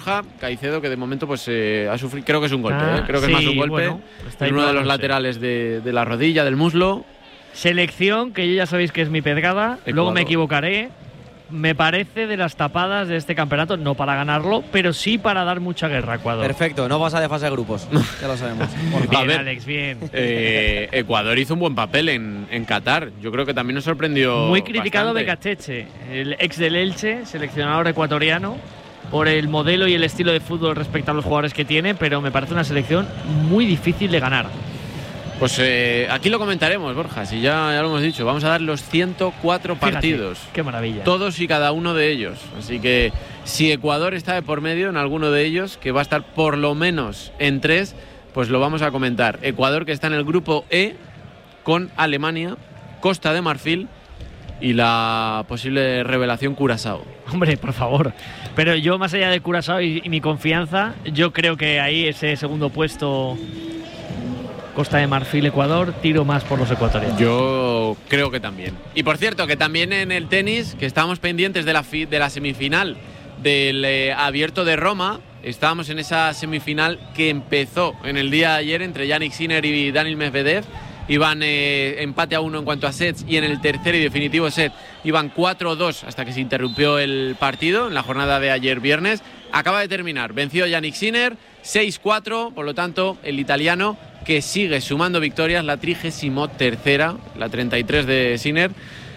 Caicedo, que de momento pues ha sufrido, creo que es un golpe, creo que sí, es más un golpe, bueno, en uno de los laterales de la rodilla, del muslo. Selección, que yo ya sabéis que es mi pedrada, luego me equivocaré. Me parece de las tapadas de este campeonato, no para ganarlo, pero sí para dar mucha guerra a Ecuador. Perfecto, no pasa de fase de grupos, ya lo sabemos. Bien, Alex, bien. Ecuador hizo un buen papel en Qatar, yo creo que también nos sorprendió. Muy criticado bastante. Becacheche, el ex del Elche, seleccionador ecuatoriano, por el modelo y el estilo de fútbol respecto a los jugadores que tiene, pero me parece una selección muy difícil de ganar. Pues aquí lo comentaremos, Borja, si ya lo hemos dicho. Vamos a dar los 104 partidos. Fíjate, qué maravilla. Todos y cada uno de ellos. Así que si Ecuador está de por medio en alguno de ellos, que va a estar por lo menos en 3, pues lo vamos a comentar. Ecuador, que está en el grupo E con Alemania, Costa de Marfil y la posible revelación Curazao. Hombre, por favor. Pero yo, más allá de Curazao y mi confianza, yo creo que ahí ese segundo puesto, Costa de Marfil, Ecuador, tiro más por los ecuatorianos. Yo creo que también. Y por cierto, que también en el tenis, que estábamos pendientes de la semifinal del Abierto de Roma, estábamos en esa semifinal que empezó en el día de ayer entre Jannik Sinner y Daniil Medvedev. Iban empate a 1 en cuanto a sets, y en el tercer y definitivo set iban 4-2 hasta que se interrumpió el partido en la jornada de ayer viernes. Acaba de terminar, venció Jannik Sinner 6-4, por lo tanto el italiano, que sigue sumando victorias, la 33ª, la 33 de Sinner,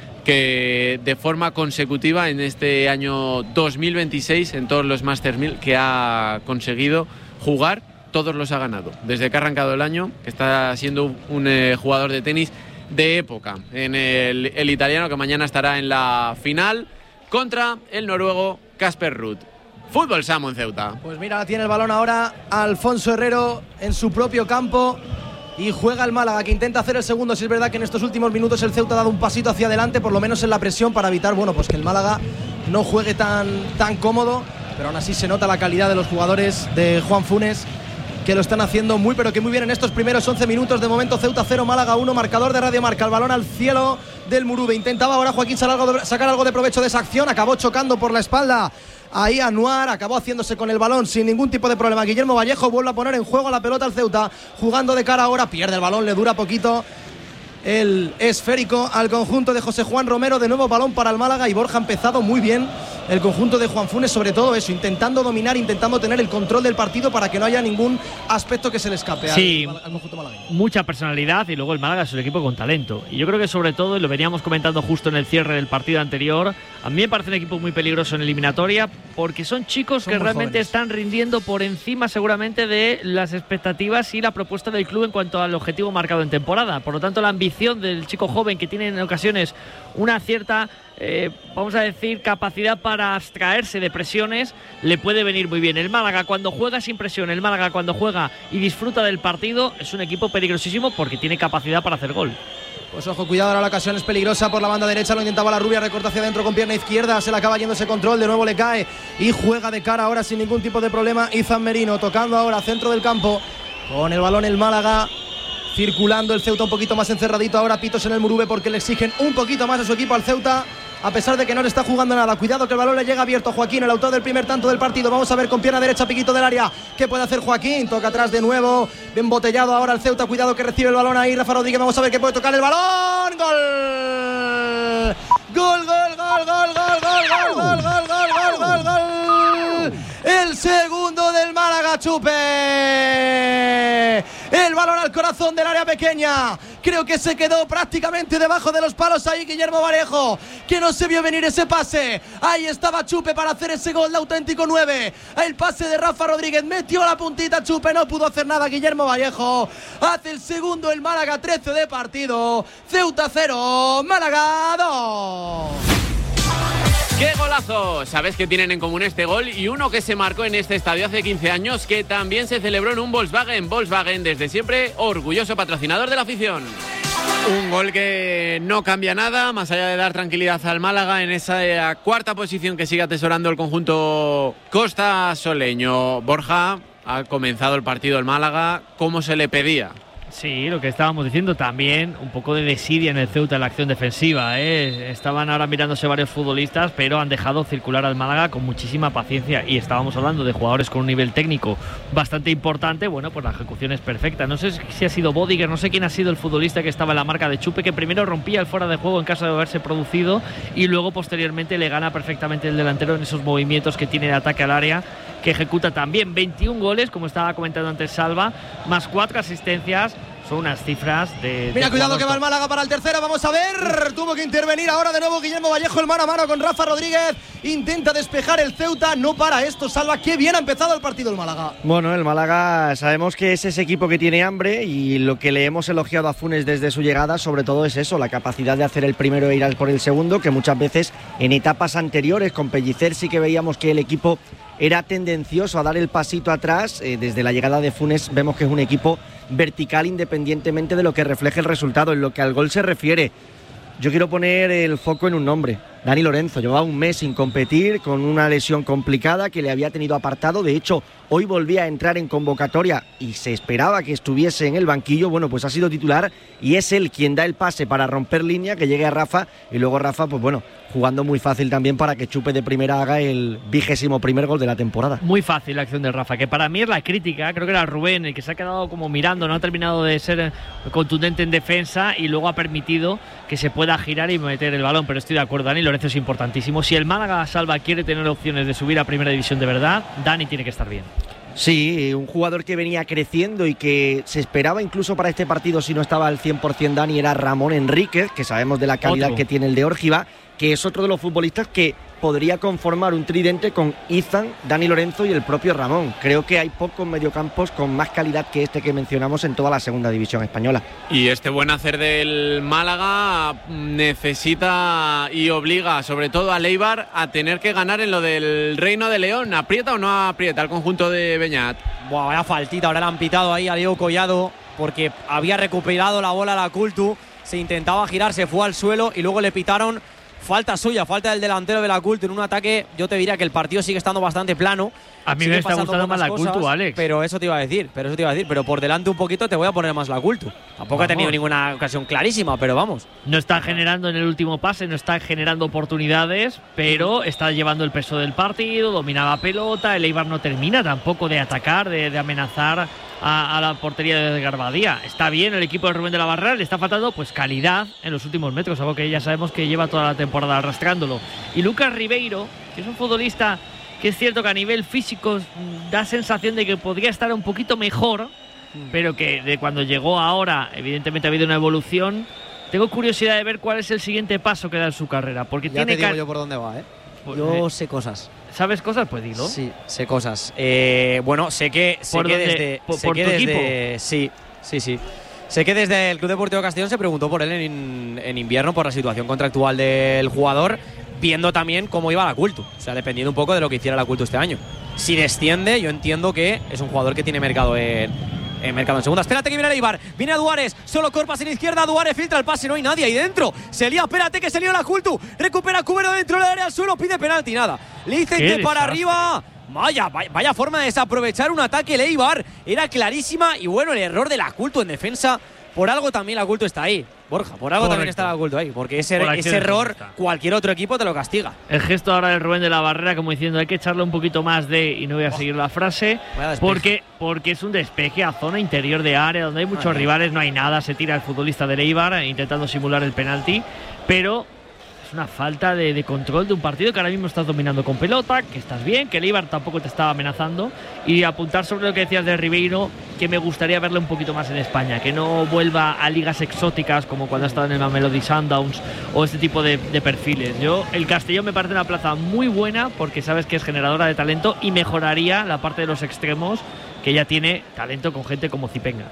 que de forma consecutiva en este año 2026, en todos los Masters 1000 que ha conseguido jugar, todos los ha ganado. Desde que ha arrancado el año, que está siendo un jugador de tenis de época. En el italiano, que mañana estará en la final contra el noruego Casper Ruud. Fútbol Samu en Ceuta. Pues mira, tiene el balón ahora Alfonso Herrero en su propio campo y juega el Málaga, que intenta hacer el segundo. Si es verdad que en estos últimos minutos el Ceuta ha dado un pasito hacia adelante, por lo menos en la presión, para evitar, bueno, pues que el Málaga no juegue tan cómodo, pero aún así se nota la calidad de los jugadores de Juan Funes, que lo están haciendo muy pero que muy bien en estos primeros 11 minutos. De momento Ceuta 0, Málaga 1, marcador de Radio Marca. El balón al cielo del Murube. Intentaba ahora Joaquín sacar algo de provecho de esa acción, acabó chocando por la espalda ahí Anuar, acabó haciéndose con el balón sin ningún tipo de problema. Guillermo Vallejo vuelve a poner en juego la pelota al Ceuta, jugando de cara ahora, pierde el balón, le dura poquito el esférico al conjunto de José Juan Romero. De nuevo balón para el Málaga, y Borja ha empezado muy bien el conjunto de Juan Funes, sobre todo eso, intentando dominar, intentando tener el control del partido para que no haya ningún aspecto que se le escape al conjunto malagueño. Mucha personalidad, y luego el Málaga es un equipo con talento. Y yo creo que sobre todo, y lo veníamos comentando justo en el cierre del partido anterior, a mí me parece un equipo muy peligroso en eliminatoria, porque son chicos que realmente jóvenes, están rindiendo por encima seguramente de las expectativas y la propuesta del club en cuanto al objetivo marcado en temporada. Por lo tanto, la ambición del chico joven, que tiene en ocasiones una cierta vamos a decir, capacidad para abstraerse de presiones, le puede venir muy bien. El Málaga, cuando juega sin presión, el Málaga cuando juega y disfruta del partido, es un equipo peligrosísimo porque tiene capacidad para hacer gol. Pues ojo, cuidado, ahora la ocasión es peligrosa por la banda derecha, lo intentaba la Rubia, recorta hacia adentro con pierna izquierda, se le acaba yendo ese control, de nuevo le cae y juega de cara ahora sin ningún tipo de problema Izan Merino, tocando ahora centro del campo con el balón el Málaga. Circulando el Ceuta un poquito más encerradito ahora, pitos en el Murube porque le exigen un poquito más a su equipo al Ceuta, a pesar de que no le está jugando nada. Cuidado que el balón le llega abierto a Joaquín, el autor del primer tanto del partido. Vamos a ver con pierna derecha, piquito del área, ¿qué puede hacer Joaquín? Toca atrás de nuevo, embotellado ahora el Ceuta. Cuidado que recibe el balón ahí Rafa Rodríguez, vamos a ver qué puede tocar el balón. ¡Gol! ¡Gol, gol, gol, gol, gol, gol, gol, gol, gol, gol, gol, gol, gol! El segundo del Málaga, Chupe. El balón al corazón del área pequeña. Creo que se quedó prácticamente debajo de los palos ahí Guillermo Vallejo, que no se vio venir ese pase. Ahí estaba Chupe para hacer ese gol de auténtico 9. El pase de Rafa Rodríguez, metió la puntita Chupe, no pudo hacer nada Guillermo Vallejo. Hace el segundo el Málaga, 13 de partido. Ceuta 0, Málaga 2. ¡Qué golazo! Sabes que tienen en común este gol y uno que se marcó en este estadio hace 15 años, que también se celebró en un Volkswagen. Volkswagen, desde siempre, orgulloso patrocinador de la afición. Un gol que no cambia nada, más allá de dar tranquilidad al Málaga en esa cuarta posición que sigue atesorando el conjunto costa soleño. Borja, ha comenzado el partido el Málaga como se le pedía. Sí, lo que estábamos diciendo también, un poco de desidia en el Ceuta en la acción defensiva, ¿eh? Estaban ahora mirándose varios futbolistas, pero han dejado circular al Málaga con muchísima paciencia, y estábamos hablando de jugadores con un nivel técnico bastante importante. Bueno, pues la ejecución es perfecta. No sé si ha sido Bodiger, no sé quién ha sido el futbolista que estaba en la marca de Chupe, que primero rompía el fuera de juego en caso de haberse producido y luego posteriormente le gana perfectamente el delantero en esos movimientos que tiene de ataque al área, que ejecuta también 21 goles, como estaba comentando antes Salva, más 4 asistencias. Son unas cifras de... Mira, cuidado que va el Málaga para el tercero, vamos a ver. Tuvo que intervenir ahora de nuevo Guillermo Vallejo, el mano a mano con Rafa Rodríguez. Intenta despejar el Ceuta, no para esto, Salva. Qué bien ha empezado el partido el Málaga. Bueno, el Málaga sabemos que es ese equipo que tiene hambre, y lo que le hemos elogiado a Funes desde su llegada sobre todo es eso, la capacidad de hacer el primero e ir al por el segundo, que muchas veces en etapas anteriores con Pellicer sí que veíamos que el equipo era tendencioso a dar el pasito atrás. Desde la llegada de Funes vemos que es un equipo vertical independientemente de lo que refleje el resultado. En lo que al gol se refiere, yo quiero poner el foco en un nombre: Dani Lorenzo. Llevaba un mes sin competir, con una lesión complicada que le había tenido apartado. De hecho, hoy volvía a entrar en convocatoria y se esperaba que estuviese en el banquillo. Bueno, pues ha sido titular y es él quien da el pase para romper línea, que llegue a Rafa, y luego Rafa, pues bueno, jugando muy fácil también para que Chupe de primera haga el 21º gol de la temporada. Muy fácil la acción de Rafa, que para mí es la crítica. Creo que era Rubén el que se ha quedado como mirando, no ha terminado de ser contundente en defensa y luego ha permitido que se pueda girar y meter el balón. Pero estoy de acuerdo, Dani Lorenzo es importantísimo. Si el Málaga, Salva, quiere tener opciones de subir a primera división de verdad, Dani tiene que estar bien. Sí, un jugador que venía creciendo y que se esperaba incluso para este partido, si no estaba al 100% Dani, era Ramón Enríquez, que sabemos de la calidad que tiene el de Órgiva, que es otro de los futbolistas que podría conformar un tridente con Izan, Dani Lorenzo y el propio Ramón. Creo que hay pocos mediocampos con más calidad que este que mencionamos en toda la segunda división española. Y este buen hacer del Málaga necesita y obliga sobre todo a Leibar a tener que ganar en lo del Reino de León. ¿Aprieta o no aprieta el conjunto de Beñat? Buah, vaya faltita, ahora le han pitado ahí a Diego Collado porque había recuperado la bola a la Cultu, se intentaba girar, se fue al suelo y luego le pitaron. Falta suya, falta del delantero de la Cultu en un ataque. Yo te diría que el partido sigue estando bastante plano. A mí me está gustando más la Cultu, Alex. Pero eso te iba a decir, pero por delante un poquito te voy a poner más la Cultu. Tampoco ha tenido ninguna ocasión clarísima, pero vamos. No está generando en el último pase, no está generando oportunidades, pero está llevando el peso del partido, domina la pelota. El Eibar no termina tampoco de atacar, de amenazar a la portería de Garbadía. Está bien el equipo de Rubén de la Barrera, le está faltando pues calidad en los últimos metros, algo que ya sabemos que lleva toda la temporada arrastrándolo. Y Lucas Ribeiro, que es un futbolista que es cierto que a nivel físico da sensación de que podría estar un poquito mejor, pero que de cuando llegó a ahora evidentemente ha habido una evolución. Tengo curiosidad de ver cuál es el siguiente paso que da en su carrera, porque ya te digo yo por dónde va, Pues, yo sé cosas. ¿Sabes cosas? Pues dilo. Sí, sé cosas. Bueno, sé que desde ¿Por tu equipo? Sí. Sé que desde el Club Deportivo Castellón se preguntó por él en invierno por la situación contractual del jugador, viendo también cómo iba la Cultu. O sea, dependiendo un poco de lo que hiciera la Cultu este año. Si desciende, yo entiendo que es un jugador que tiene mercado en segunda. Espérate que viene el Eibar. Viene a Duárez. Solo Corpas en izquierda. Duárez filtra el pase. No hay nadie ahí dentro. Se lía. Espérate que se lió la Cultu. Recupera Cubero dentro del área al suelo. Pide penalti. Nada. Le dicen que para arriba. Vaya forma de desaprovechar un ataque el Eibar. Era clarísima. Y bueno, el error de la Cultu en defensa. Por algo también la Cultu está ahí, Borja. Por algo también está la Cultu ahí. Porque ese error cualquier otro equipo te lo castiga. El gesto ahora del Rubén de la Barrera como diciendo hay que echarle un poquito más de... Y no voy a seguir la frase. Porque es un despeje a zona interior de área donde hay muchos rivales. No hay nada. Se tira el futbolista del Eibar intentando simular el penalti. Pero es una falta de control de un partido que ahora mismo estás dominando con pelota, que estás bien, que el Eibar tampoco te estaba amenazando. Y apuntar sobre lo que decías de Ribeiro, que me gustaría verle un poquito más en España, que no vuelva a ligas exóticas como cuando ha estado en el Mamelodi Sundowns o este tipo de perfiles. El Castellón me parece una plaza muy buena porque sabes que es generadora de talento y mejoraría la parte de los extremos, que ya tiene talento con gente como Zipenga.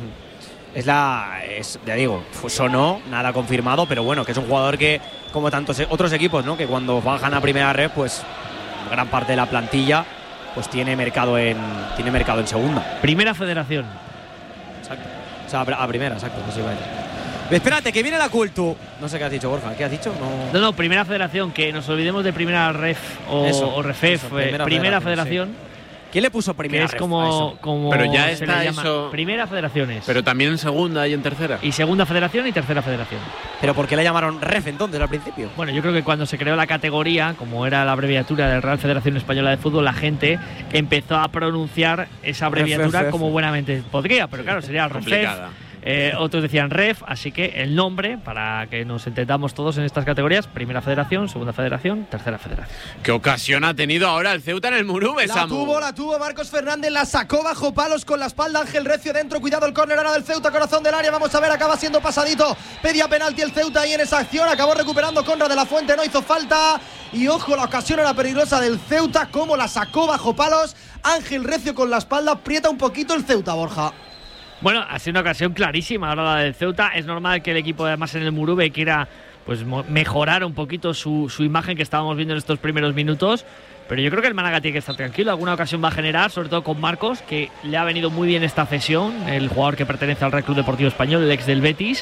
Ya digo, sonó, nada confirmado, pero bueno, que es un jugador que, como tantos otros equipos, ¿no? Que cuando bajan a primera red, pues gran parte de la plantilla pues tiene mercado en segunda. Primera Federación. Exacto. O sea, a primera, exacto. Espérate, que viene la Cultu. No sé qué has dicho, Borja. ¿Qué has dicho? No, Primera Federación, que nos olvidemos de Primera Ref o Refef. Primera Federación. Sí. ¿Quién le puso primera? Que es como Pero ya se está le llama. eso. Primera federaciones. Pero también en segunda y en tercera. Y segunda federación y tercera federación. ¿Pero por qué le llamaron ref entonces al principio? Bueno, yo creo que cuando se creó la categoría, como era la abreviatura de Real Federación Española de Fútbol, la gente empezó a pronunciar esa abreviatura RFF. como buenamente podría. Pero claro, sería RFF. Complicada. Otros decían ref, así que el nombre, para que nos entendamos todos en estas categorías: primera federación, segunda federación, tercera federación. ¿Qué ocasión ha tenido ahora el Ceuta en el Murube, Samu? La tuvo Marcos Fernández, la sacó bajo palos con la espalda. Ángel Recio dentro, cuidado el córner ahora del Ceuta, corazón del área, vamos a ver, acaba siendo pasadito. Pedía penalti el Ceuta ahí en esa acción, acabó recuperando Conrad de la Fuente, no hizo falta. Y ojo, la ocasión era peligrosa del Ceuta, como la sacó bajo palos. Ángel Recio con la espalda, aprieta un poquito el Ceuta, Borja. Bueno, ha sido una ocasión clarísima ahora la del Ceuta. Es normal que el equipo, además en el Murube, quiera pues mejorar un poquito su imagen que estábamos viendo en estos primeros minutos. Pero yo creo que el Málaga tiene que estar tranquilo. Alguna ocasión va a generar, sobre todo con Marcos, que le ha venido muy bien esta cesión, el jugador que pertenece al Real Club Deportivo Español, el ex del Betis.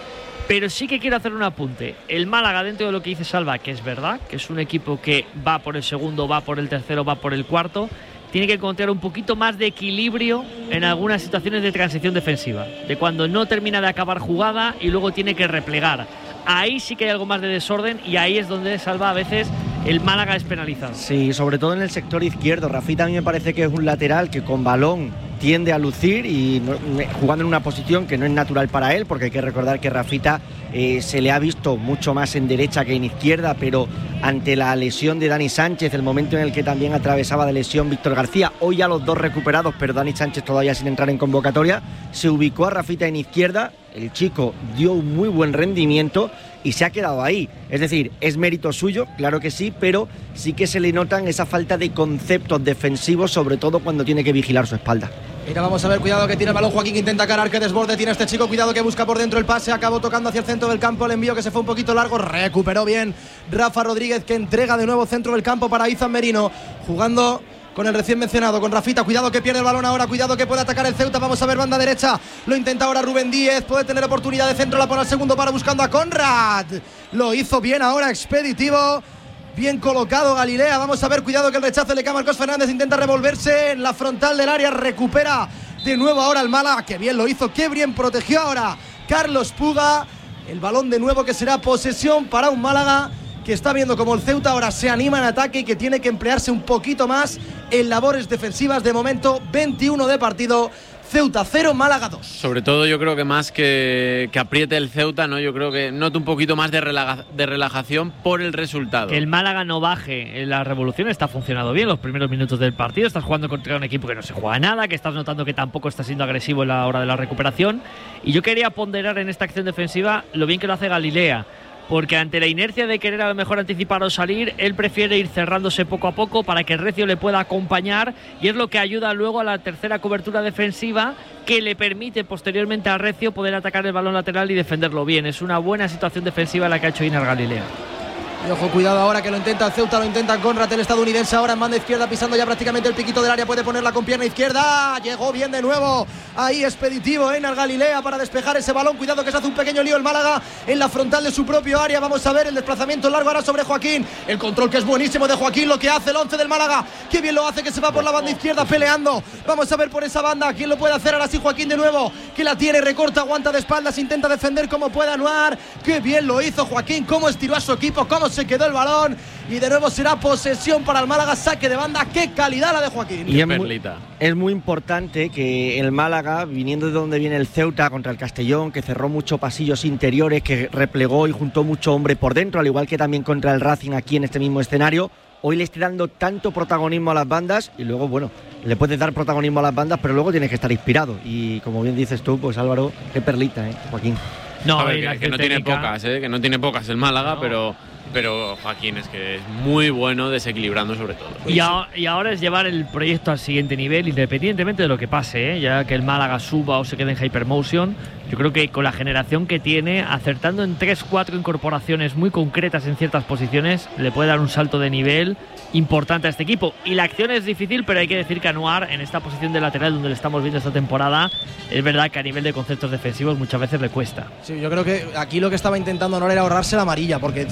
Pero sí que quiero hacer un apunte. El Málaga, dentro de lo que dice Salva, que es verdad, que es un equipo que va por el segundo, va por el tercero, va por el cuarto, tiene que encontrar un poquito más de equilibrio en algunas situaciones de transición defensiva, de cuando no termina de acabar jugada y luego tiene que replegar. Ahí sí que hay algo más de desorden y ahí es donde Salva a veces el Málaga es penalizado. Sí, sobre todo en el sector izquierdo. Rafita a mí me parece que es un lateral que con balón tiende a lucir y jugando en una posición que no es natural para él, porque hay que recordar que Rafita se le ha visto mucho más en derecha que en izquierda, pero ante la lesión de Dani Sánchez, el momento en el que también atravesaba de lesión Víctor García, hoy ya los dos recuperados, pero Dani Sánchez todavía sin entrar en convocatoria, se ubicó a Rafita en izquierda. El chico dio un muy buen rendimiento y se ha quedado ahí. Es decir, es mérito suyo, claro que sí, pero sí que se le notan esa falta de conceptos defensivos, sobre todo cuando tiene que vigilar su espalda. Mira, vamos a ver, cuidado que tiene el balón Joaquín, que intenta cargar, que desborde tiene este chico, cuidado que busca por dentro el pase, acabó tocando hacia el centro del campo, el envío que se fue un poquito largo, recuperó bien Rafa Rodríguez, que entrega de nuevo centro del campo para Izan Merino, jugando con el recién mencionado, con Rafita, cuidado que pierde el balón ahora, cuidado que puede atacar el Ceuta, vamos a ver banda derecha, lo intenta ahora Rubén Díez, puede tener oportunidad de centro, la pone al segundo para buscando a Conrad, lo hizo bien ahora Expeditivo, bien colocado Galilea, vamos a ver, cuidado que el rechazo le cae a Marcos Fernández, intenta revolverse en la frontal del área, recupera de nuevo ahora el Málaga, que bien lo hizo, que bien protegió ahora Carlos Puga, el balón de nuevo que será posesión para un Málaga que está viendo como el Ceuta ahora se anima en ataque y que tiene que emplearse un poquito más en labores defensivas. De momento 21 de partido, Ceuta 0, Málaga 2. Sobre todo yo creo que más que apriete el Ceuta, ¿no? Yo creo que noto un poquito más de relajación por el resultado. Que el Málaga no baje en la revolución, está funcionando bien los primeros minutos del partido, estás jugando contra un equipo que no se juega nada, que estás notando que tampoco está siendo agresivo en la hora de la recuperación, y yo quería ponderar en esta acción defensiva lo bien que lo hace Galilea, porque ante la inercia de querer a lo mejor anticipar o salir, él prefiere ir cerrándose poco a poco para que Recio le pueda acompañar, y es lo que ayuda luego a la tercera cobertura defensiva, que le permite posteriormente a Recio poder atacar el balón lateral y defenderlo bien. Es una buena situación defensiva la que ha hecho Inar Galilea. Y ojo, cuidado ahora que lo intenta el Ceuta, lo intenta Conrad, el estadounidense ahora en banda izquierda, pisando ya prácticamente el piquito del área, puede ponerla con pierna izquierda, llegó bien de nuevo, ahí Expeditivo, Einar Galilea para despejar ese balón, cuidado que se hace un pequeño lío el Málaga en la frontal de su propio área, vamos a ver el desplazamiento largo ahora sobre Joaquín, el control que es buenísimo de Joaquín, lo que hace el 11 del Málaga, que bien lo hace, que se va por la banda izquierda peleando, vamos a ver por esa banda, quién lo puede hacer, ahora sí Joaquín de nuevo, que la tiene, recorta, aguanta de espaldas, intenta defender como pueda Anuar, que bien lo hizo Joaquín, cómo estiró a su equipo, cómo se quedó el balón, y de nuevo será posesión para el Málaga, saque de banda, qué calidad la de Joaquín. Y es muy importante que el Málaga, viniendo de donde viene el Ceuta contra el Castellón, que cerró muchos pasillos interiores, que replegó y juntó mucho hombre por dentro, al igual que también contra el Racing aquí en este mismo escenario, hoy le esté dando tanto protagonismo a las bandas, y luego, bueno, le puedes dar protagonismo a las bandas, pero luego tienes que estar inspirado, y como bien dices tú, pues Álvaro, qué perlita, Joaquín. No, a ver, que no tiene pocas, que no tiene pocas el Málaga, no. Pero Joaquín es que es muy bueno desequilibrando sobre todo. Y ahora es llevar el proyecto al siguiente nivel, independientemente de lo que pase, ya que el Málaga suba o se quede en Hypermotion. Yo creo que con la generación que tiene, acertando en 3-4 incorporaciones muy concretas en ciertas posiciones, le puede dar un salto de nivel importante a este equipo. Y la acción es difícil, pero hay que decir que Anuar, en esta posición de lateral donde le estamos viendo esta temporada, es verdad que a nivel de conceptos defensivos muchas veces le cuesta. Sí, yo creo que aquí lo que estaba intentando Anuar era ahorrarse la amarilla, porque de haber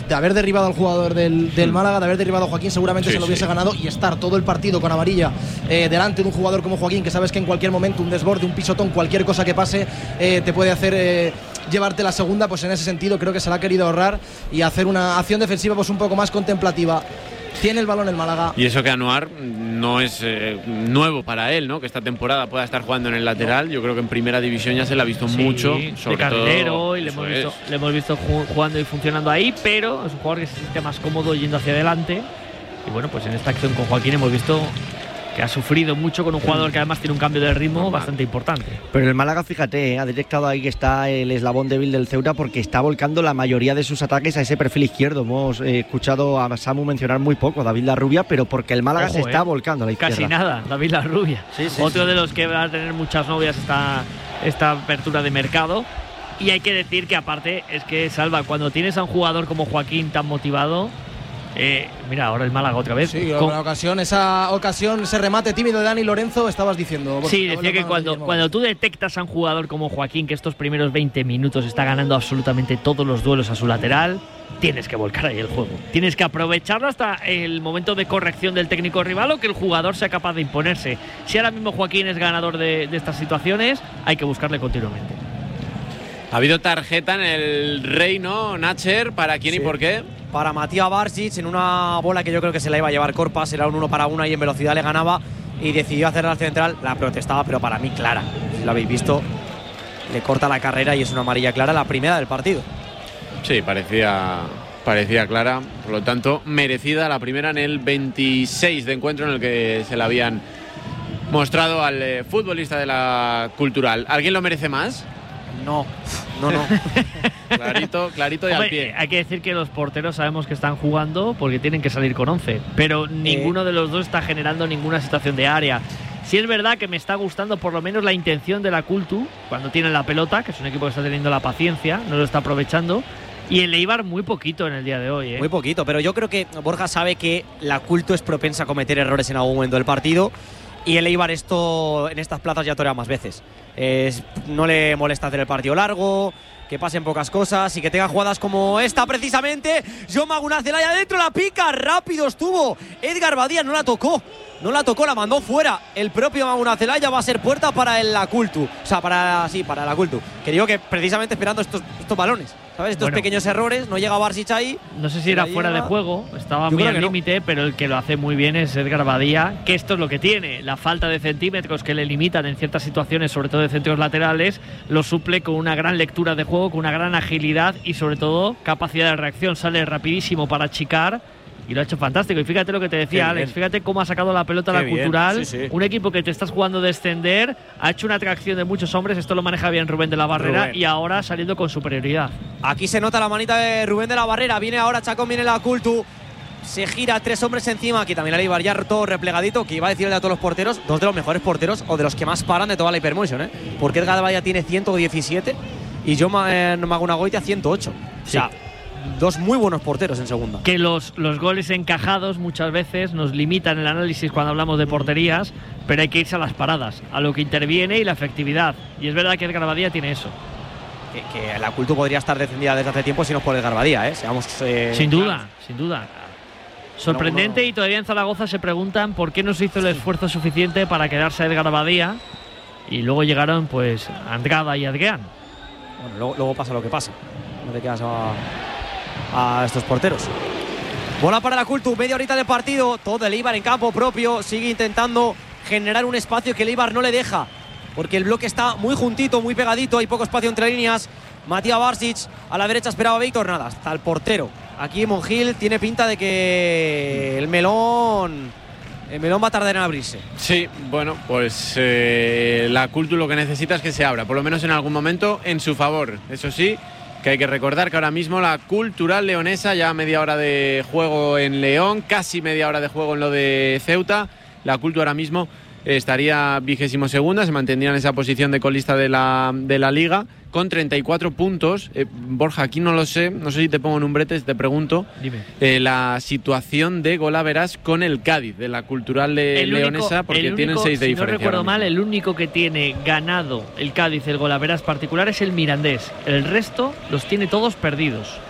derribado al jugador del Málaga, de haber derribado a Joaquín, seguramente se lo hubiese ganado, y estar todo el partido con amarilla delante de un jugador como Joaquín, que sabes que en cualquier momento un desborde, un pisotón, cualquier cosa que pase te puede hacer llevarte la segunda. Pues en ese sentido creo que se la ha querido ahorrar y hacer una acción defensiva pues un poco más contemplativa. Tiene el balón el Málaga. Y eso que Anuar no es nuevo para él, ¿no? Que esta temporada pueda estar jugando en el lateral. Yo creo que en primera división ya se le ha visto mucho. Sobre todo, y le hemos visto jugando y funcionando ahí, pero es un jugador que se siente más cómodo yendo hacia adelante. Y bueno, pues en esta acción con Joaquín hemos visto que ha sufrido mucho con un jugador que además tiene un cambio de ritmo bastante importante. Pero el Málaga, fíjate, ha detectado ahí que está el eslabón débil del Ceuta, porque está volcando la mayoría de sus ataques a ese perfil izquierdo. Hemos escuchado a Samu mencionar muy poco a David Larrubia, pero porque el Málaga se está volcando a la izquierda. Casi nada, David Larrubia. Otro de los que va a tener muchas novias esta apertura de mercado. Y hay que decir que aparte es que, Salva, cuando tienes a un jugador como Joaquín tan motivado, mira, ahora el Málaga otra vez. Sí, esa ocasión, ese remate tímido de Dani Lorenzo, estabas diciendo. Sí, decía que cuando tú detectas a un jugador como Joaquín, que estos primeros 20 minutos está ganando absolutamente todos los duelos a su lateral, tienes que volcar ahí el juego. Tienes que aprovecharlo hasta el momento de corrección del técnico rival o que el jugador sea capaz de imponerse. Si ahora mismo Joaquín es ganador de estas situaciones, hay que buscarle continuamente. Ha habido tarjeta en el Rey, ¿no, Nacher? ¿Para quién y por qué? Para Matías Barsic, en una bola que yo creo que se la iba a llevar Corpas, era un 1-1 y en velocidad le ganaba y decidió hacerla al central. La protestaba, pero para mí clara. Si lo habéis visto, le corta la carrera y es una amarilla clara, la primera del partido. Sí, parecía clara, por lo tanto merecida, la primera en el 26 de encuentro en el que se la habían mostrado al futbolista de la Cultural. ¿Alguien lo merece más? No. Clarito y al pie. Hay que decir que los porteros sabemos que están jugando porque tienen que salir con 11, pero ninguno de los dos está generando ninguna situación de área. Sí es verdad que me está gustando por lo menos la intención de la Cultu cuando tienen la pelota, que es un equipo que está teniendo la paciencia, no lo está aprovechando. Y el Eibar muy poquito en el día de hoy. Muy poquito, pero yo creo que Borja sabe que la Cultu es propensa a cometer errores en algún momento del partido. Y el Eibar en estas plazas ya torea más veces. No le molesta hacer el partido largo, que pasen pocas cosas y que tenga jugadas como esta precisamente. John Magunazelaya adentro, la pica, rápido estuvo Edgar Badía, no la tocó, la mandó fuera. El propio Magunazelaya, va a ser puerta para la Cultu. O sea, para la Cultu. Que digo que precisamente esperando estos balones, ¿sabes? Estos pequeños errores, no llega Barsic ahí. No sé si era fuera de juego, estaba muy al límite, pero el que lo hace muy bien es Edgar Badía, que esto es lo que tiene, la falta de centímetros que le limitan en ciertas situaciones, sobre todo de centros laterales, lo suple con una gran lectura de juego, con una gran agilidad y sobre todo capacidad de reacción. Sale rapidísimo para achicar y lo ha hecho fantástico. Y fíjate lo que te decía Alex, fíjate cómo ha sacado la pelota a la Cultural. Sí. Un equipo que te estás jugando de descender, ha hecho una atracción de muchos hombres, esto lo maneja bien Rubén de la Barrera y ahora saliendo con superioridad. Aquí se nota la manita de Rubén de la Barrera, viene ahora Chacón, viene la Cultu, se gira 3 hombres encima, aquí también el Eibar ya todo replegadito, que iba a decirle a todos los porteros, 2 de los mejores porteros o de los que más paran de toda la Hypermotion, porque Edgar Badía tiene 117 y John Magunagoitia 108. O sea, 2 muy buenos porteros en segunda. Que los goles encajados muchas veces nos limitan el análisis cuando hablamos de porterías, pero hay que irse a las paradas, a lo que interviene y la efectividad. Y es verdad que Edgar Badía tiene eso. Que la Cultu podría estar defendida desde hace tiempo si no es por Edgar Badía, seamos sin duda. Sorprendente. Y todavía en Zaragoza se preguntan por qué no se hizo el esfuerzo suficiente para quedarse a Edgar Badía y luego llegaron pues Andrada y Adrián. Bueno, luego pasa lo que pasa, no te quedas a estos porteros. Bola para la Cultu, media horita de partido, todo el Eibar en campo propio, sigue intentando generar un espacio que el Eibar no le deja, porque el bloque está muy juntito, muy pegadito, hay poco espacio entre líneas. Matías Barsic, a la derecha esperaba Víctor, nada, hasta el portero. Aquí Monjil tiene pinta de que el melón va a tardar en abrirse. Sí, bueno, pues la Cultu lo que necesita es que se abra, por lo menos en algún momento, en su favor. Eso sí, que hay que recordar que ahora mismo la Cultural leonesa, ya media hora de juego en León, casi media hora de juego en lo de Ceuta. La Cultu ahora mismo estaría 22ª, se mantendría en esa posición de colista de la Liga, con 34 puntos. Borja, aquí no lo sé, no sé si te pongo en un brete, te pregunto. Dime. La situación de golaveras con el Cádiz, de la Cultural leonesa, porque tienen 6 de diferencia. Si no recuerdo mal, el único que tiene ganado el Cádiz, el golaveras particular, es el Mirandés. El resto los tiene todos perdidos.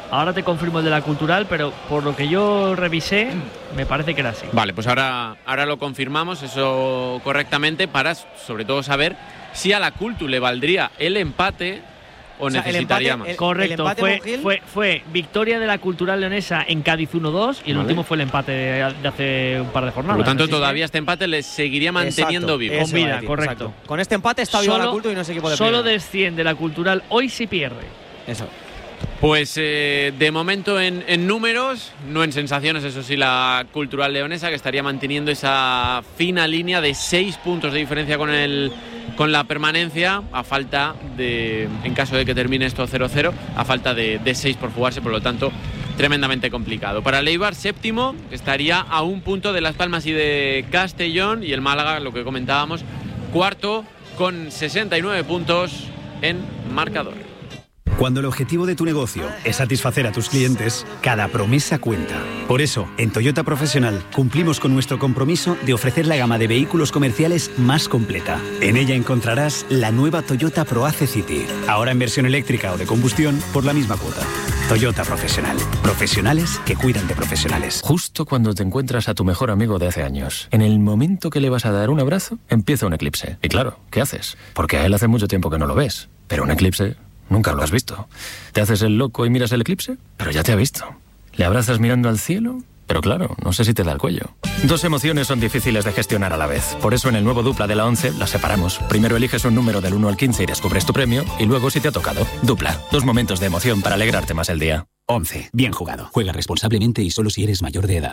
Ahora te confirmo el de la Cultural, pero por lo que yo revisé, me parece que era así. Vale, pues ahora lo confirmamos eso correctamente para sobre todo saber si a la Cultu le valdría el empate o necesitaría más. Correcto, fue victoria de la Cultural leonesa en Cádiz 1-2 y el último fue el empate de hace un par de jornadas. Por lo tanto, todavía este empate les seguiría manteniendo vivo. Con vida, correcto. Exacto. Con este empate está viva la Cultu y no es equipo de Solo primera. desciende la Cultural hoy si pierde. Eso. Pues de momento en números, no en sensaciones, eso sí, la Cultural leonesa, que estaría manteniendo esa fina línea de 6 puntos de diferencia con la permanencia, a falta de, en caso de que termine esto 0-0, a falta de 6 por jugarse, por lo tanto, tremendamente complicado. Para el Eibar, séptimo, estaría a un punto de Las Palmas y de Castellón, y el Málaga, lo que comentábamos, cuarto con 69 puntos en marcador. Cuando el objetivo de tu negocio es satisfacer a tus clientes, cada promesa cuenta. Por eso, en Toyota Profesional cumplimos con nuestro compromiso de ofrecer la gama de vehículos comerciales más completa. En ella encontrarás la nueva Toyota ProAce City, ahora en versión eléctrica o de combustión por la misma cuota. Toyota Profesional. Profesionales que cuidan de profesionales. Justo cuando te encuentras a tu mejor amigo de hace años, en el momento que le vas a dar un abrazo, empieza un eclipse. Y claro, ¿qué haces? Porque a él hace mucho tiempo que no lo ves. Pero un eclipse nunca lo has visto. ¿Te haces el loco y miras el eclipse? Pero ya te ha visto. ¿Le abrazas mirando al cielo? Pero claro, no sé si te da el cuello. Dos emociones son difíciles de gestionar a la vez. Por eso en el nuevo Dupla de la 11 las separamos. Primero eliges un número del 1 al 15 y descubres tu premio. Y luego si te ha tocado. Dupla. 2 momentos de emoción para alegrarte más el día. 11. Bien jugado. Juega responsablemente y solo si eres mayor de edad.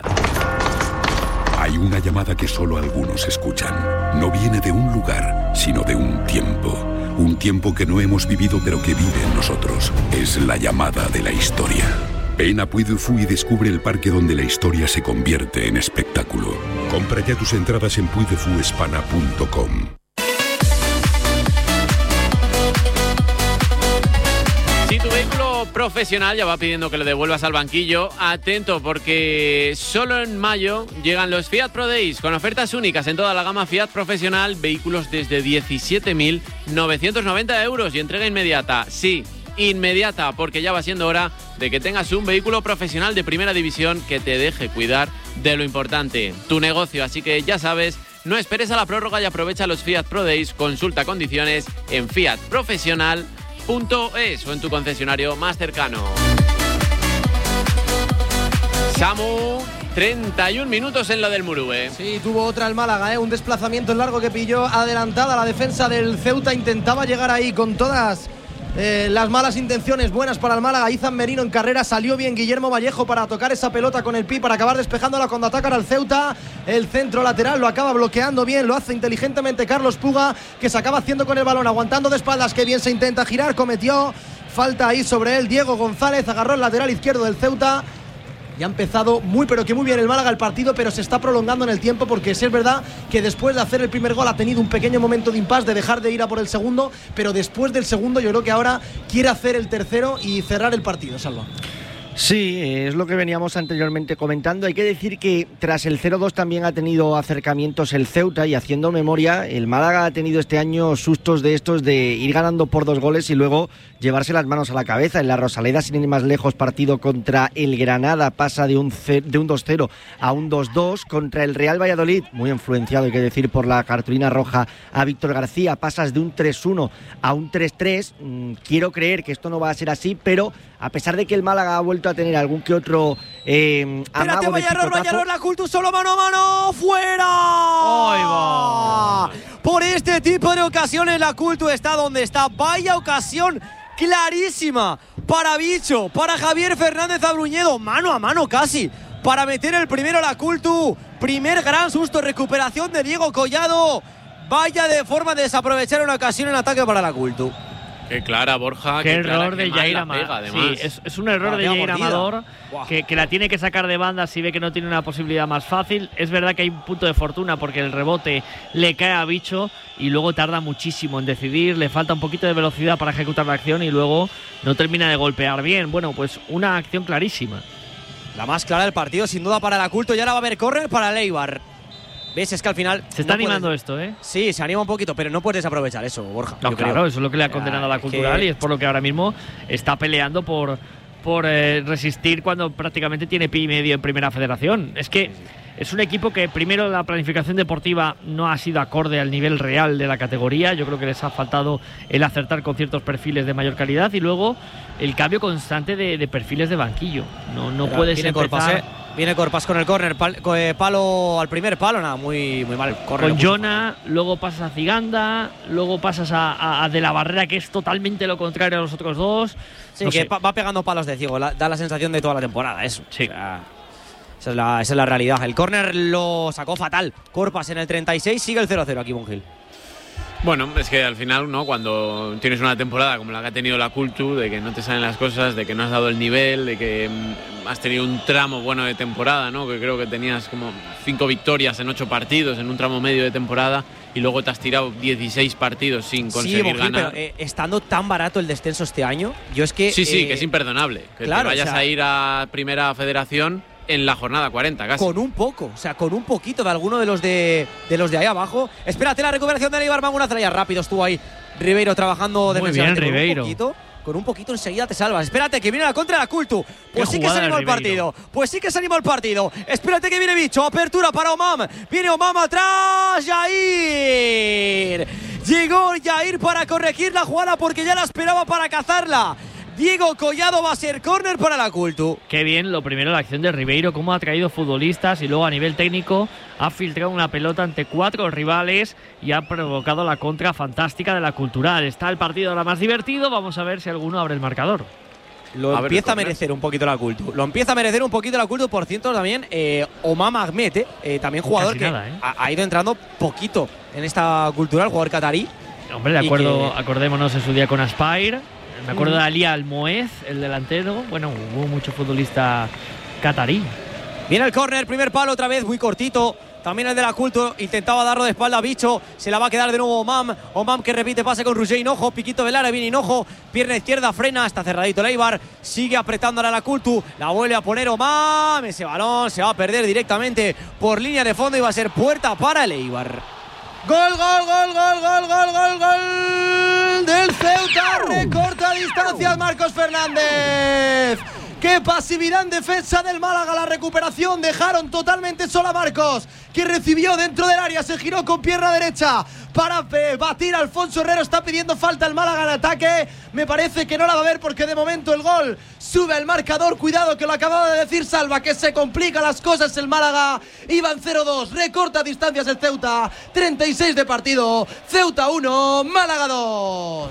Hay una llamada que solo algunos escuchan. No viene de un lugar, sino de un tiempo. Un tiempo que no hemos vivido pero que vive en nosotros. Es la llamada de la historia. Ven a Puy du Fou y descubre el parque donde la historia se convierte en espectáculo. Compra ya tus entradas en puydefuespana.com. Si tu vehículo profesional ya va pidiendo que lo devuelvas al banquillo, atento porque solo en mayo llegan los Fiat Pro Days con ofertas únicas en toda la gama Fiat profesional, vehículos desde 17.990 euros y entrega inmediata. Sí, inmediata, porque ya va siendo hora de que tengas un vehículo profesional de primera división que te deje cuidar de lo importante, tu negocio. Así que ya sabes, no esperes a la prórroga y aprovecha los Fiat Pro Days. Consulta condiciones en fiatprofesional.es o en tu concesionario más cercano. Samu, 31 minutos en lo del Murube. Sí, tuvo otra el Málaga, un desplazamiento largo que pilló adelantada la defensa del Ceuta. Intentaba llegar ahí con todas las malas intenciones buenas para el Málaga. Izan Merino en carrera, salió bien Guillermo Vallejo para tocar esa pelota con el pi, para acabar despejándola cuando atacan al Ceuta. El centro lateral lo acaba bloqueando bien, lo hace inteligentemente Carlos Puga, que se acaba haciendo con el balón, aguantando de espaldas, que bien se intenta girar, cometió falta ahí sobre él Diego González, agarró el lateral izquierdo del Ceuta. Y ha empezado muy pero que muy bien el Málaga el partido, pero se está prolongando en el tiempo, porque sí es verdad que después de hacer el primer gol ha tenido un pequeño momento de impasse, de dejar de ir a por el segundo, pero después del segundo yo creo que ahora quiere hacer el tercero y cerrar el partido, Salva. Sí, es lo que veníamos anteriormente comentando. Hay que decir que tras el 0-2 también ha tenido acercamientos el Ceuta, y haciendo memoria, el Málaga ha tenido este año sustos de estos de ir ganando por 2 goles y luego llevarse las manos a la cabeza. En la Rosaleda, sin ir más lejos, partido contra el Granada pasa de un 2-0 a un 2-2. Contra el Real Valladolid, muy influenciado, hay que decir, por la cartulina roja a Víctor García, pasas de un 3-1 a un 3-3. Quiero creer que esto no va a ser así, pero a pesar de que el Málaga ha vuelto a tener algún que otro espérate, vaya error, la Cultu solo mano a mano, ¡fuera! ¡Ay, va! Por este tipo de ocasiones la Cultu está donde está. Vaya ocasión clarísima para Bicho, para Javier Fernández Abruñedo, mano a mano casi, para meter el primero a la Cultu. Primer gran susto, recuperación de Diego Collado. Vaya de forma de desaprovechar una ocasión en ataque para la Cultu. Qué clara, Borja. Qué error de Jair Amador. Sí, es un error de Jair Amador, que la tiene que sacar de banda si ve que no tiene una posibilidad más fácil. Es verdad que hay un punto de fortuna porque el rebote le cae a Bicho y luego tarda muchísimo en decidir, le falta un poquito de velocidad para ejecutar la acción y luego no termina de golpear bien. Bueno, pues una acción clarísima. La más clara del partido, sin duda, para la Cultu. Y ahora va a haber córner para el Eibar. ¿Ves? Es que al final se está animando esto, ¿eh? Sí, se anima un poquito, pero no puedes desaprovechar eso, Borja. No, claro, eso es lo que le ha condenado a la Cultural y es por lo que ahora mismo está peleando por resistir cuando prácticamente tiene pie y medio en Primera Federación. Es que es un equipo que primero la planificación deportiva no ha sido acorde al nivel real de la categoría. Yo creo que les ha faltado el acertar con ciertos perfiles de mayor calidad, y luego el cambio constante de perfiles de banquillo. No puedes empezar. Viene Corpas con el córner, palo al primer palo, nada, muy mal el córner. Con Jona, luego pasas a Ziganda, luego pasas a De la Barrera, que es totalmente lo contrario a los otros dos. Sí, no que va pegando palos de ciego, da la sensación de toda la temporada, eso. Sí. O sea, esa es la realidad. El córner lo sacó fatal Corpas en el 36, sigue el 0-0 aquí Bunhill. Bueno, es que al final, ¿no? Cuando tienes una temporada como la que ha tenido la Cultu, de que no te salen las cosas, de que no has dado el nivel, de que has tenido un tramo bueno de temporada, ¿no? Que creo que tenías como 5 victorias en 8 partidos en un tramo medio de temporada, y luego te has tirado 16 partidos sin conseguir ganar. Pero estando tan barato el descenso este año, yo es que… Sí, que es imperdonable. Que claro, te vayas a ir a Primera Federación en la jornada 40 casi. Con un poquito de alguno de los de ahí abajo. Espérate la recuperación de Eibar, vamos a hacer ya rápido, estuvo ahí Ribeiro trabajando defensivamente. Muy bien, Ribeiro. Con un poquito enseguida te salvas. Espérate que viene la contra de la Cultu. Pues sí que se animó el partido. Espérate que viene Bicho. Apertura para Omam. Viene Omam atrás. Jair. Llegó Jair para corregir la jugada porque ya la esperaba para cazarla. Diego Collado, va a ser córner para la Cultu. Qué bien, lo primero, la acción de Ribeiro, cómo ha traído futbolistas y luego a nivel técnico ha filtrado una pelota ante 4 rivales y ha provocado la contra fantástica de la Cultural. Está el partido ahora más divertido, vamos a ver si alguno abre el marcador. Lo empieza a merecer un poquito la Cultu. Por cierto, también Omam Ahmed, también jugador que ha ido entrando poquito en esta Cultural, jugador catarí. Hombre, de acuerdo, acordémonos en su día con Aspire. Me acuerdo de Ali Almoez, el delantero. Bueno, hubo mucho futbolista catarí. Viene el córner, primer palo otra vez, muy cortito. También el de la Cultu, intentaba darlo de espalda a Bicho. Se la va a quedar de nuevo Omam. Omam que repite pase con Roger Hinojo. Piquito Velara, viene Hinojo. Pierna izquierda, frena, está cerradito el Eibar. Sigue apretándola a la Cultu. La vuelve a poner Omam. Ese balón se va a perder directamente por línea de fondo y va a ser puerta para el Eibar. Gol del Ceuta, recorta distancias Marcos Fernández. ¡Qué pasividad en defensa del Málaga! La recuperación, dejaron totalmente sola a Marcos, que recibió dentro del área, se giró con pierna derecha para batir a Alfonso Herrero. Está pidiendo falta el Málaga en ataque. Me parece que no la va a ver porque de momento el gol sube el marcador. Cuidado que lo acababa de decir Salva, que se complica las cosas el Málaga. Iban 0-2, recorta distancias el Ceuta. 36 de partido, Ceuta 1, Málaga 2.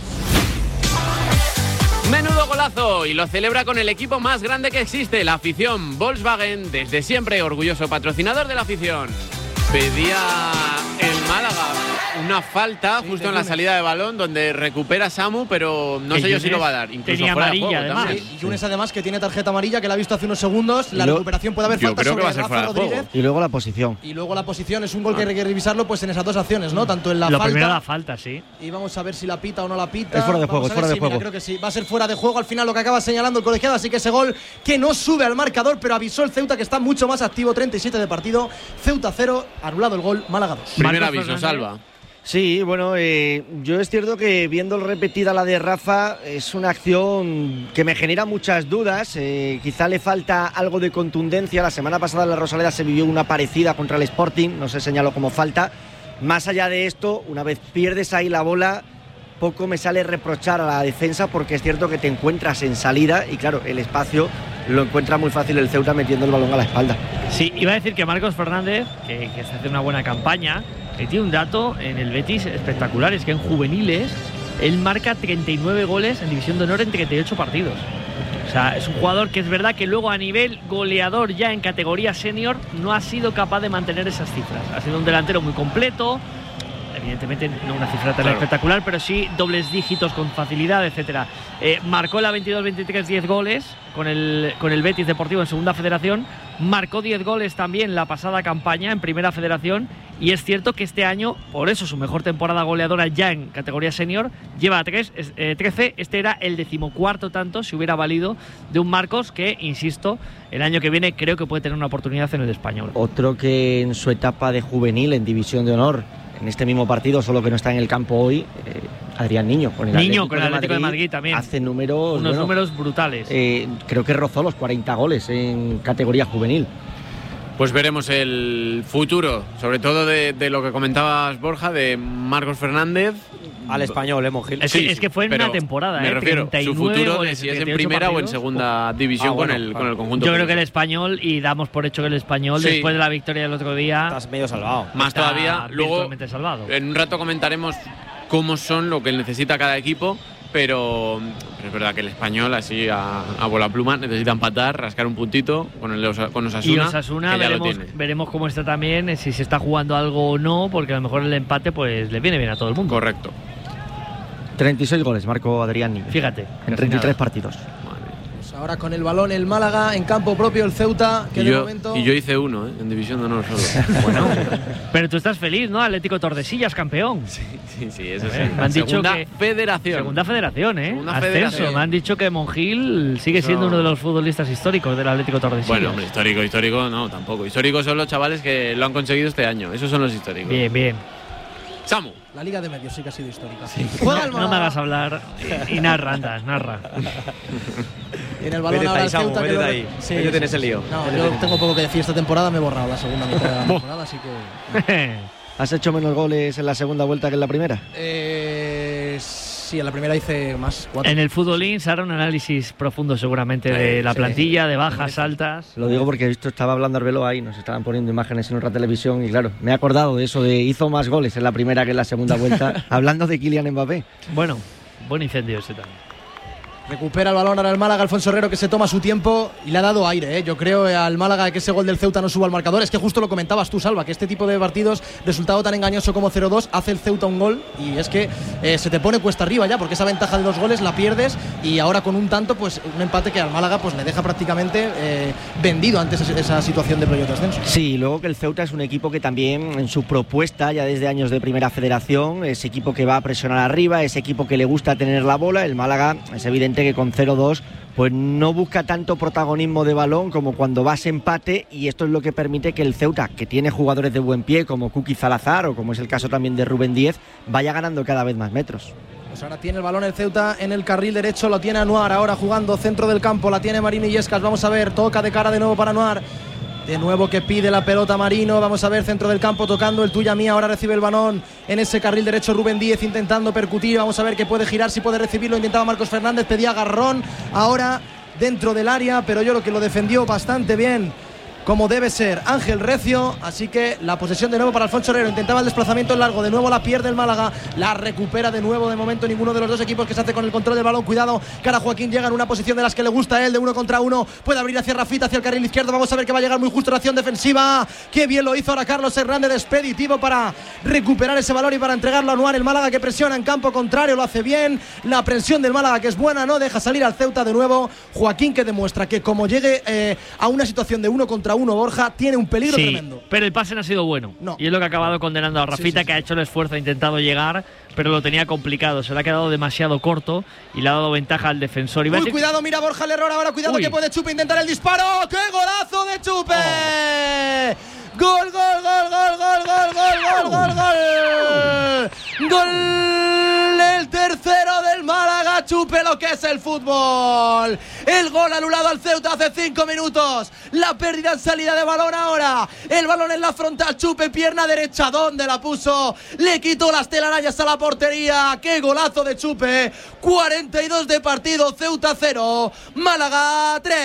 Menudo golazo, y lo celebra con el equipo más grande que existe, la afición. Volkswagen, desde siempre orgulloso patrocinador de la afición. Pedía el Málaga una falta justo en la salida de balón donde recupera Samu, pero no sé yo si lo va a dar. Incluso tenía fuera amarilla, de juego, además. Y Yunes además, que tiene tarjeta amarilla, que la ha visto hace unos segundos. La recuperación puede haber falta sobre Rafa Rodríguez. Y luego la posición. Y luego la posición es un gol que hay que revisarlo pues en esas dos acciones, ¿no? Tanto en la lo falta. Primero la falta, sí. Y vamos a ver si la pita o no la pita. Es fuera de juego, Mira, creo que sí. Va a ser fuera de juego al final lo que acaba señalando el colegiado. Así que ese gol que no sube al marcador, pero avisó el Ceuta que está mucho más activo. 37 de partido. Ceuta 0, anulado el gol, Málaga 2. Primer aviso, Salva. Sí, bueno, yo es cierto que viendo repetida la de Rafa es una acción que me genera muchas dudas. Quizá le falta algo de contundencia. La semana pasada en la Rosaleda se vivió una parecida contra el Sporting, no se señaló como falta. Más allá de esto, una vez pierdes ahí la bola, poco me sale reprochar a la defensa, porque es cierto que te encuentras en salida y claro, el espacio lo encuentra muy fácil el Ceuta metiendo el balón a la espalda. Sí, iba a decir que Marcos Fernández, que se hace una buena campaña, tiene un dato en el Betis espectacular, es que en juveniles él marca 39 goles en División de Honor en 38 partidos. O sea, es un jugador que es verdad que luego a nivel goleador ya en categoría senior no ha sido capaz de mantener esas cifras. Ha sido un delantero muy completo, evidentemente no una cifra tan espectacular, pero sí dobles dígitos con facilidad, etcétera. Marcó la 22-23 10 goles con el Betis Deportivo en Segunda Federación, marcó 10 goles también la pasada campaña en Primera Federación, y es cierto que este año, por eso su mejor temporada goleadora ya en categoría senior, lleva 13, este era el 14º tanto, si hubiera valido, de un Marcos que, insisto, el año que viene creo que puede tener una oportunidad en el Español. Otro que en su etapa de juvenil en División de Honor, en este mismo partido, solo que no está en el campo hoy, Adrián Niño. Con el Atlético de Madrid también. Hace números... Unos números brutales. Creo que rozó los 40 goles en categoría juvenil. Pues veremos el futuro, sobre todo de lo que comentabas, Borja, de Marcos Fernández. Al Español, Monjil. Es que fue en una temporada, me refiero, 39 su futuro goles, si es en primera partidos, o en segunda división con el conjunto. Yo creo que el Español, y damos por hecho que el Español, después de la victoria del otro día, estás medio salvado. Más todavía, luego salvado. En un rato comentaremos cómo son lo que necesita cada equipo, pero es verdad que el Español, así a bola pluma, necesita empatar, rascar un puntito con Osasuna. Y Osasuna veremos cómo está también, si se está jugando algo o no, porque a lo mejor el empate pues le viene bien a todo el mundo. Correcto. 36 goles marcó Adrián Niño. Fíjate. En 33 partidos. Pues ahora con el balón el Málaga, en campo propio el Ceuta, que momento... Y yo hice uno, en División de Honor solo. Bueno, pero tú estás feliz, ¿no? Atlético Tordesillas, campeón. Sí, eso sí. Me han dicho Segunda que federación. Segunda federación, Segunda Ascenso. federación. Me han dicho que Monjil sigue siendo uno de los futbolistas históricos del Atlético Tordesillas. Bueno, hombre, histórico no, tampoco. Históricos son los chavales que lo han conseguido este año. Esos son los históricos. Bien. Samu. La Liga de Medios sí que ha sido histórica. Sí. No me hagas hablar y narra. En el balón ahora el Ceuta. Métete ahí. Sí, tienes el lío. No, yo tengo poco que decir esta temporada, me he borrado la segunda mitad de la temporada, así que... ¿Has hecho menos goles en la segunda vuelta que en la primera? Sí, en la primera hice más, 4. En el Futbolín se hará un análisis profundo seguramente de la plantilla, de bajas, altas. Lo digo porque estaba hablando Arbeloa y nos estaban poniendo imágenes en otra televisión y claro, me he acordado de eso, de hizo más goles en la primera que en la segunda vuelta, hablando de Kylian Mbappé. Bueno, buen incendio ese también. Recupera el balón ahora el Málaga, Alfonso Herrero, que se toma su tiempo y le ha dado aire. Yo creo al Málaga que ese gol del Ceuta no suba al marcador. Es que justo lo comentabas tú, Salva, que este tipo de partidos, resultado tan engañoso como 0-2, hace el Ceuta un gol y es que se te pone cuesta arriba ya, porque esa ventaja de 2 goles la pierdes y ahora con un tanto, pues un empate que al Málaga pues le deja prácticamente vendido ante esa situación de playoff de ascenso. Sí, luego que el Ceuta es un equipo que también en su propuesta, ya desde años de primera federación, es equipo que va a presionar arriba, es equipo que le gusta tener la bola. El Málaga es evidente que con 0-2 pues no busca tanto protagonismo de balón como cuando vas empate, y esto es lo que permite que el Ceuta, que tiene jugadores de buen pie como Kuki Salazar o como es el caso también de Rubén Díez, vaya ganando cada vez más metros. Pues ahora tiene el balón el Ceuta en el carril derecho, lo tiene Anuar ahora jugando centro del campo, la tiene Marín Illescas, vamos a ver, toca de cara de nuevo para Anuar. De nuevo que pide la pelota Marino, vamos a ver, centro del campo tocando el tuya mía, ahora recibe el balón en ese carril derecho Rubén Díez intentando percutir, vamos a ver que puede girar, si puede recibirlo, intentaba Marcos Fernández, pedía agarrón, ahora dentro del área, pero yo creo que lo defendió bastante bien, como debe ser Ángel Recio, así que la posesión de nuevo para Alfonso Herrero, intentaba el desplazamiento en largo, de nuevo la pierde el Málaga, la recupera de nuevo, de momento ninguno de los dos equipos que se hace con el control del balón, cuidado, cara Joaquín llega en una posición de las que le gusta a él, de 1 contra 1, puede abrir hacia Rafita, hacia el carril izquierdo, vamos a ver que va a llegar muy justo la acción defensiva, qué bien lo hizo ahora Carlos Hernández, expeditivo para recuperar ese balón y para entregarlo a Anuar, el Málaga que presiona en campo contrario, lo hace bien, la presión del Málaga que es buena, no deja salir al Ceuta de nuevo, Joaquín que demuestra que como llegue a una situación de 1 contra 1, Borja, tiene un peligro tremendo. Pero el pase no ha sido bueno. No. Y es lo que ha acabado condenando a Rafita, que ha hecho el esfuerzo, ha intentado llegar, pero lo tenía complicado. Se le ha quedado demasiado corto y le ha dado ventaja al defensor. Uy, cuidado, mira Borja el error ahora, cuidado que puede Chupe intentar el disparo. ¡Qué golazo de Chupe! ¡Gol, gol, gol, gol, gol, gol, gol, gol, gol, gol! ¡Gol! El tercero del Málaga, Chupe lo que es el fútbol. El gol anulado al Ceuta hace 5 minutos. La pérdida en salida de balón ahora. El balón en la frontal, Chupe, pierna derecha. ¿Dónde la puso? Le quitó las telarañas a la portería. ¡Qué golazo de Chupe! 42 de partido, Ceuta 0, Málaga 3.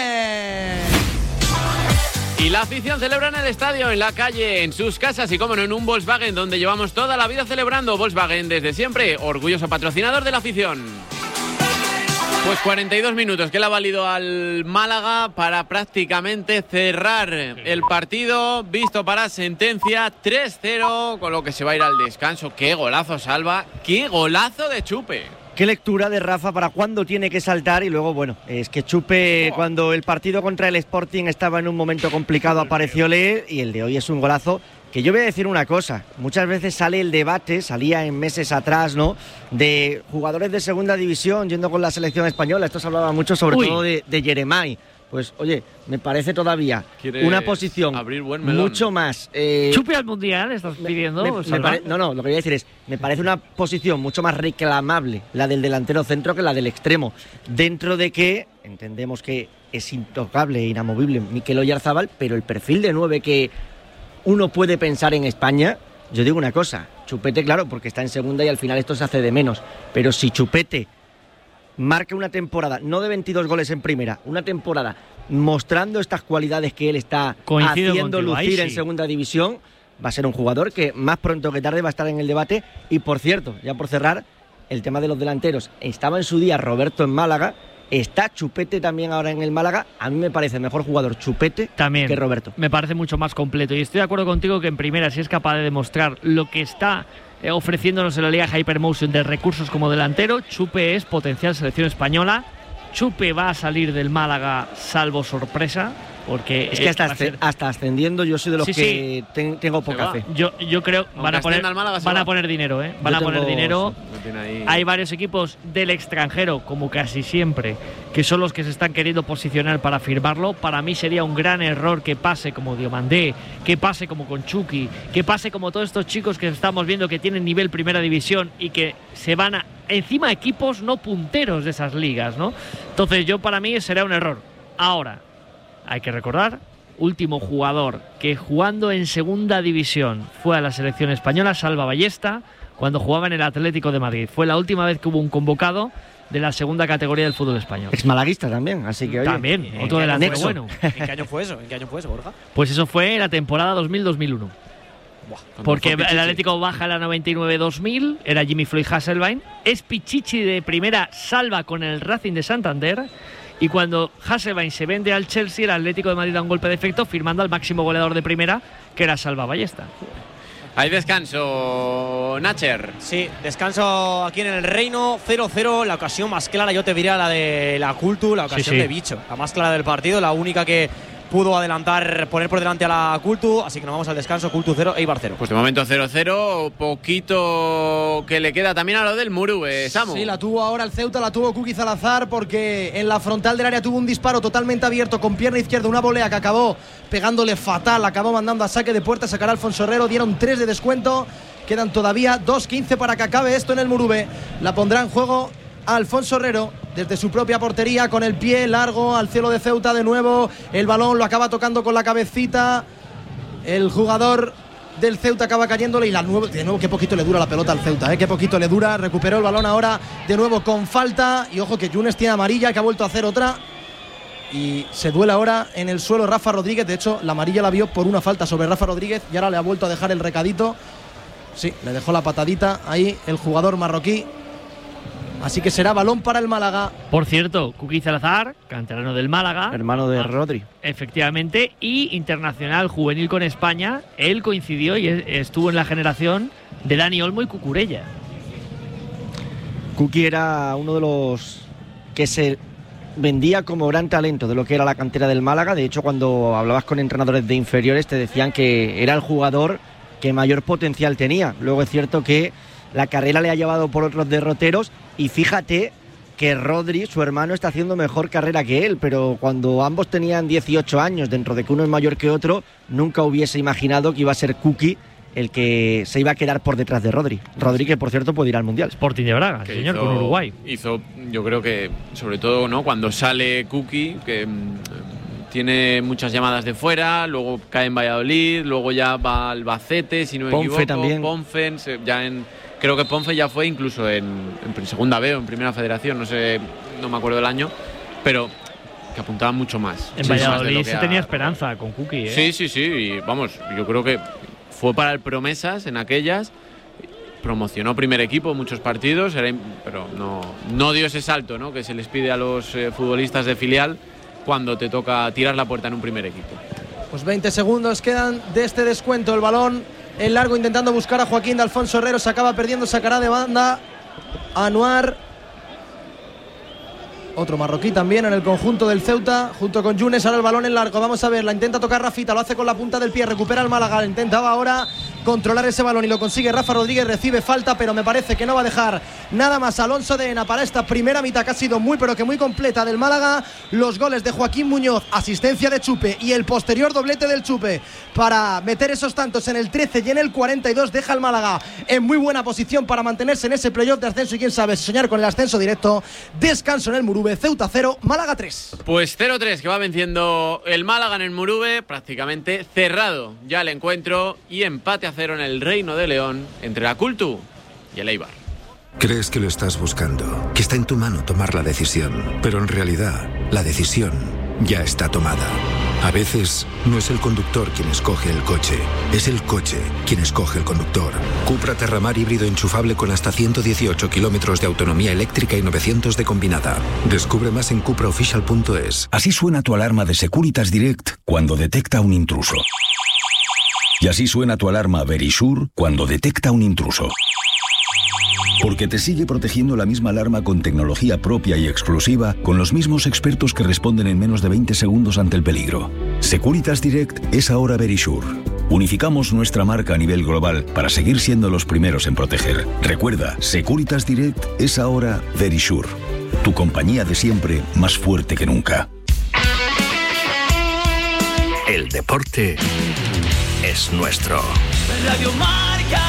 Y la afición celebra en el estadio, en la calle, en sus casas y, como no, en un Volkswagen, donde llevamos toda la vida celebrando. Volkswagen, desde siempre, orgulloso patrocinador de la afición. Pues 42 minutos que le ha valido al Málaga para prácticamente cerrar el partido, visto para sentencia, 3-0, con lo que se va a ir al descanso. ¡Qué golazo, Salva! ¡Qué golazo de Chupe! Qué lectura de Rafa para cuándo tiene que saltar, y luego, bueno, es que Chupe, cuando el partido contra el Sporting estaba en un momento complicado, aparecióle, y el de hoy es un golazo. Que yo voy a decir una cosa, muchas veces sale el debate, salía en meses atrás, ¿no?, de jugadores de segunda división yendo con la selección española. Esto se hablaba mucho, sobre todo de Jeremai. pues oye, me parece todavía una posición mucho más... Chupe al Mundial, estás pidiendo. lo que voy a decir es, me parece una posición mucho más reclamable la del delantero centro que la del extremo, dentro de que entendemos que es intocable e inamovible Mikel Oyarzabal, pero el perfil de 9 que uno puede pensar en España, yo digo una cosa, Chupete, claro, porque está en segunda y al final esto se hace de menos, pero si Chupete marca una temporada, no de 22 goles en primera, una temporada mostrando estas cualidades que él está haciendo lucir en segunda división, va a ser un jugador que más pronto que tarde va a estar en el debate. Y por cierto, ya por cerrar, el tema de los delanteros, estaba en su día Roberto en Málaga, está Chupete también ahora en el Málaga. A mí me parece mejor jugador Chupete también que Roberto. Me parece mucho más completo y estoy de acuerdo contigo que en primera, si es capaz de demostrar lo que está ofreciéndonos en la Liga Hypermotion de recursos como delantero, Chupe es potencial selección española. Chupe va a salir del Málaga salvo sorpresa, porque es que hasta ascendiendo yo soy de los que tengo poca fe. Yo creo van a poner dinero, van a poner dinero. Hay varios equipos del extranjero, como casi siempre, que son los que se están queriendo posicionar para firmarlo. Para mí sería un gran error que pase como Diomandé, que pase como con Chucky, que pase como todos estos chicos que estamos viendo que tienen nivel primera división y que se van a encima equipos no punteros de esas ligas, ¿no? Entonces para mí será un error. Ahora, hay que recordar, último jugador que jugando en segunda división fue a la selección española, Salva Ballesta, cuando jugaba en el Atlético de Madrid. Fue la última vez que hubo un convocado de la segunda categoría del fútbol español. Exmalaguista también, así que oye, también, otro delantero bueno. ¿En qué año fue eso, Borja? Pues eso fue en la temporada 2000-2001. Porque el Atlético baja a la 99-2000, era Jimmy Floyd Hasselbaink, es Pichichi de primera, salva con el Racing de Santander, y cuando Hasselbaink se vende al Chelsea, el Atlético de Madrid da un golpe de efecto firmando al máximo goleador de primera, que era Salva Ballesta. Hay descanso, Nacher. Sí, descanso aquí en el Reino, 0-0, la ocasión más clara, yo te diría la de la Cultu, la ocasión de Bicho, la más clara del partido, la única que pudo adelantar, poner por delante a la Cultu, así que nos vamos al descanso, Cultu 0, Eibar 0. Pues de momento 0-0, poquito que le queda también a lo del Muru, Samu. Sí, la tuvo ahora el Ceuta, la tuvo Kuki Salazar, porque en la frontal del área tuvo un disparo totalmente abierto con pierna izquierda, una volea que acabó pegándole fatal, acabó mandando a saque de puerta, sacará Alfonso Herrero, dieron 3 de descuento, quedan todavía 2:15 para que acabe esto en el Murube, la pondrá en juego Alfonso Herrero desde su propia portería con el pie largo al cielo de Ceuta de nuevo, el balón lo acaba tocando con la cabecita, el jugador del Ceuta acaba cayéndole y de nuevo qué poquito le dura la pelota al Ceuta, qué poquito le dura, recuperó el balón ahora de nuevo con falta y ojo que Yunes tiene amarilla, que ha vuelto a hacer otra y se duele ahora en el suelo Rafa Rodríguez, de hecho la amarilla la vio por una falta sobre Rafa Rodríguez y ahora le ha vuelto a dejar el recadito, sí, le dejó la patadita ahí el jugador marroquí. Así que será balón para el Málaga. Por cierto, Kuki Salazar, canterano del Málaga, hermano de Rodri. Efectivamente, y internacional juvenil con España. Él coincidió y estuvo en la generación de Dani Olmo y Cucurella. Kuki era uno de los que se vendía como gran talento de lo que era la cantera del Málaga. De hecho, cuando hablabas con entrenadores de inferiores te decían que era el jugador que mayor potencial tenía. Luego es cierto que la carrera le ha llevado por otros derroteros y fíjate que Rodri, su hermano, está haciendo mejor carrera que él, pero cuando ambos tenían 18 años, dentro de que uno es mayor que otro, nunca hubiese imaginado que iba a ser Kuki el que se iba a quedar por detrás de Rodri. Rodri, que por cierto puede ir al Mundial. Sporting de Braga, señor, con Uruguay. Yo creo que, sobre todo, ¿no? Cuando sale Kuki, que tiene muchas llamadas de fuera, luego cae en Valladolid, luego ya va al Albacete, si no me equivoco. También. Ponfe, creo que Ponfe ya fue incluso en segunda B o en primera federación, no me acuerdo del año, pero que apuntaba mucho más. En Valladolid se tenía esperanza con Kuki, Sí, y vamos, yo creo que fue para el Promesas en aquellas, promocionó primer equipo en muchos partidos, pero no dio ese salto, ¿no?, que se les pide a los futbolistas de filial cuando te toca tirar la puerta en un primer equipo. Pues 20 segundos quedan de este descuento, el balón en largo intentando buscar a Joaquín de Alfonso Herrero, se acaba perdiendo, sacará de banda Anuar, otro marroquí también en el conjunto del Ceuta, junto con Yunes. Ahora el balón en largo, vamos a ver, la intenta tocar Rafita, lo hace con la punta del pie, recupera el Málaga, intentaba ahora controlar ese balón y lo consigue Rafa Rodríguez, recibe falta, pero me parece que no va a dejar nada más Alonso de Ena para esta primera mitad que ha sido muy pero que muy completa del Málaga. Los goles de Joaquín Muñoz, asistencia de Chupe y el posterior doblete del Chupe para meter esos tantos en el 13 y en el 42 deja al Málaga en muy buena posición para mantenerse en ese playoff de ascenso y quién sabe soñar con el ascenso directo. Descanso en el Murube, Ceuta 0, Málaga 3. Pues 0-3 que va venciendo el Málaga en el Murube, prácticamente cerrado ya el encuentro, y empate a 0 en el Reino de León entre la Cultu y el Eibar. Crees que lo estás buscando, que está en tu mano tomar la decisión, pero en realidad la decisión ya está tomada. A veces no es el conductor quien escoge el coche, es el coche quien escoge el conductor. Cupra Terramar híbrido enchufable con hasta 118 kilómetros de autonomía eléctrica y 900 de combinada. Descubre más en cupraofficial.es. Así suena tu alarma de Securitas Direct cuando detecta un intruso. Y así suena tu alarma Verisure cuando detecta un intruso. Porque te sigue protegiendo la misma alarma con tecnología propia y exclusiva, con los mismos expertos que responden en menos de 20 segundos ante el peligro. Securitas Direct es ahora Verisure. Unificamos nuestra marca a nivel global para seguir siendo los primeros en proteger. Recuerda, Securitas Direct es ahora Verisure. Tu compañía de siempre, más fuerte que nunca. El deporte es nuestro. Radio Marca.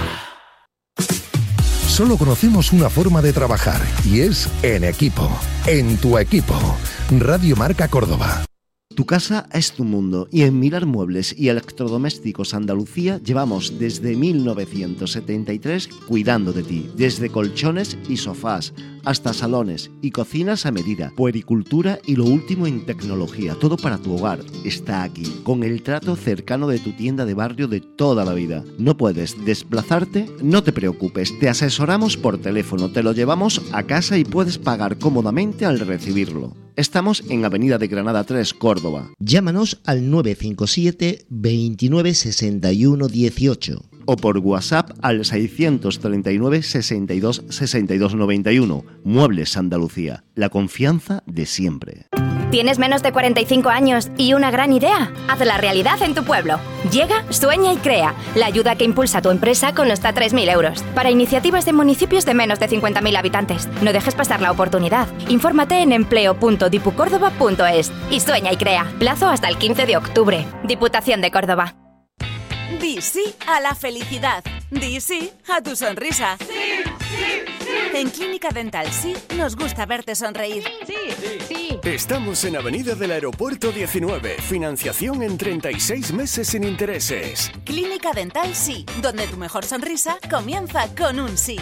Solo conocemos una forma de trabajar y es en equipo, en tu equipo. Radio Marca Córdoba. Tu casa es tu mundo y en Mirar Muebles y Electrodomésticos Andalucía llevamos desde 1973 cuidando de ti, desde colchones y sofás hasta salones y cocinas a medida, puericultura y lo último en tecnología, todo para tu hogar está aquí, con el trato cercano de tu tienda de barrio de toda la vida. ¿No puedes desplazarte? No te preocupes, te asesoramos por teléfono, te lo llevamos a casa y puedes pagar cómodamente al recibirlo. Estamos en Avenida de Granada 3, Córdoba. Llámanos al 957 29 61 18 o por WhatsApp al 639 62 62 91. Muebles Andalucía, la confianza de siempre. ¿Tienes menos de 45 años y una gran idea? Hazla realidad en tu pueblo. Llega, sueña y crea. La ayuda que impulsa tu empresa con hasta 3.000 euros. Para iniciativas de municipios de menos de 50.000 habitantes. No dejes pasar la oportunidad. Infórmate en empleo.dipucórdoba.es y sueña y crea. Plazo hasta el 15 de octubre. Diputación de Córdoba. Di sí a la felicidad. Di sí a tu sonrisa. Sí, sí, sí. En Clínica Dental Sí nos gusta verte sonreír. Sí, sí, sí. Estamos en Avenida del Aeropuerto 19. Financiación en 36 meses sin intereses. Clínica Dental Sí, donde tu mejor sonrisa comienza con un sí.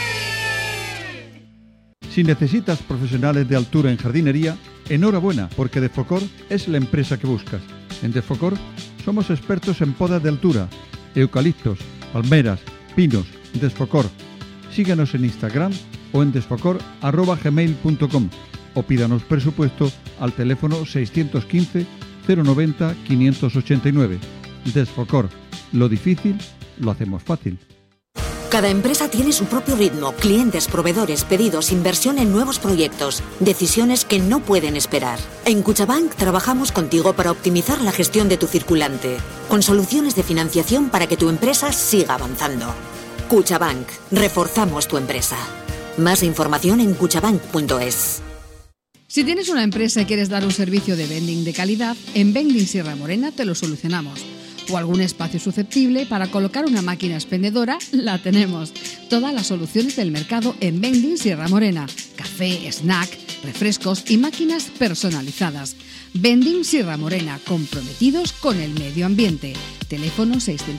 Si necesitas profesionales de altura en jardinería, enhorabuena, porque Defocor es la empresa que buscas. En Defocor somos expertos en podas de altura, eucaliptos, palmeras, pinos. Desfocor. Síguenos en Instagram o en desfocor@gmail.com o pídanos presupuesto al teléfono 615 090 589. Desfocor. Lo difícil lo hacemos fácil. Cada empresa tiene su propio ritmo, clientes, proveedores, pedidos, inversión en nuevos proyectos, decisiones que no pueden esperar. En Cuchabank trabajamos contigo para optimizar la gestión de tu circulante, con soluciones de financiación para que tu empresa siga avanzando. Cuchabank, reforzamos tu empresa. Más información en cuchabank.es. Si tienes una empresa y quieres dar un servicio de vending de calidad, en Vending Sierra Morena te lo solucionamos. O algún espacio susceptible para colocar una máquina expendedora, la tenemos. Todas las soluciones del mercado en Vending Sierra Morena. Café, snack, refrescos y máquinas personalizadas. Vending Sierra Morena, comprometidos con el medio ambiente. Teléfono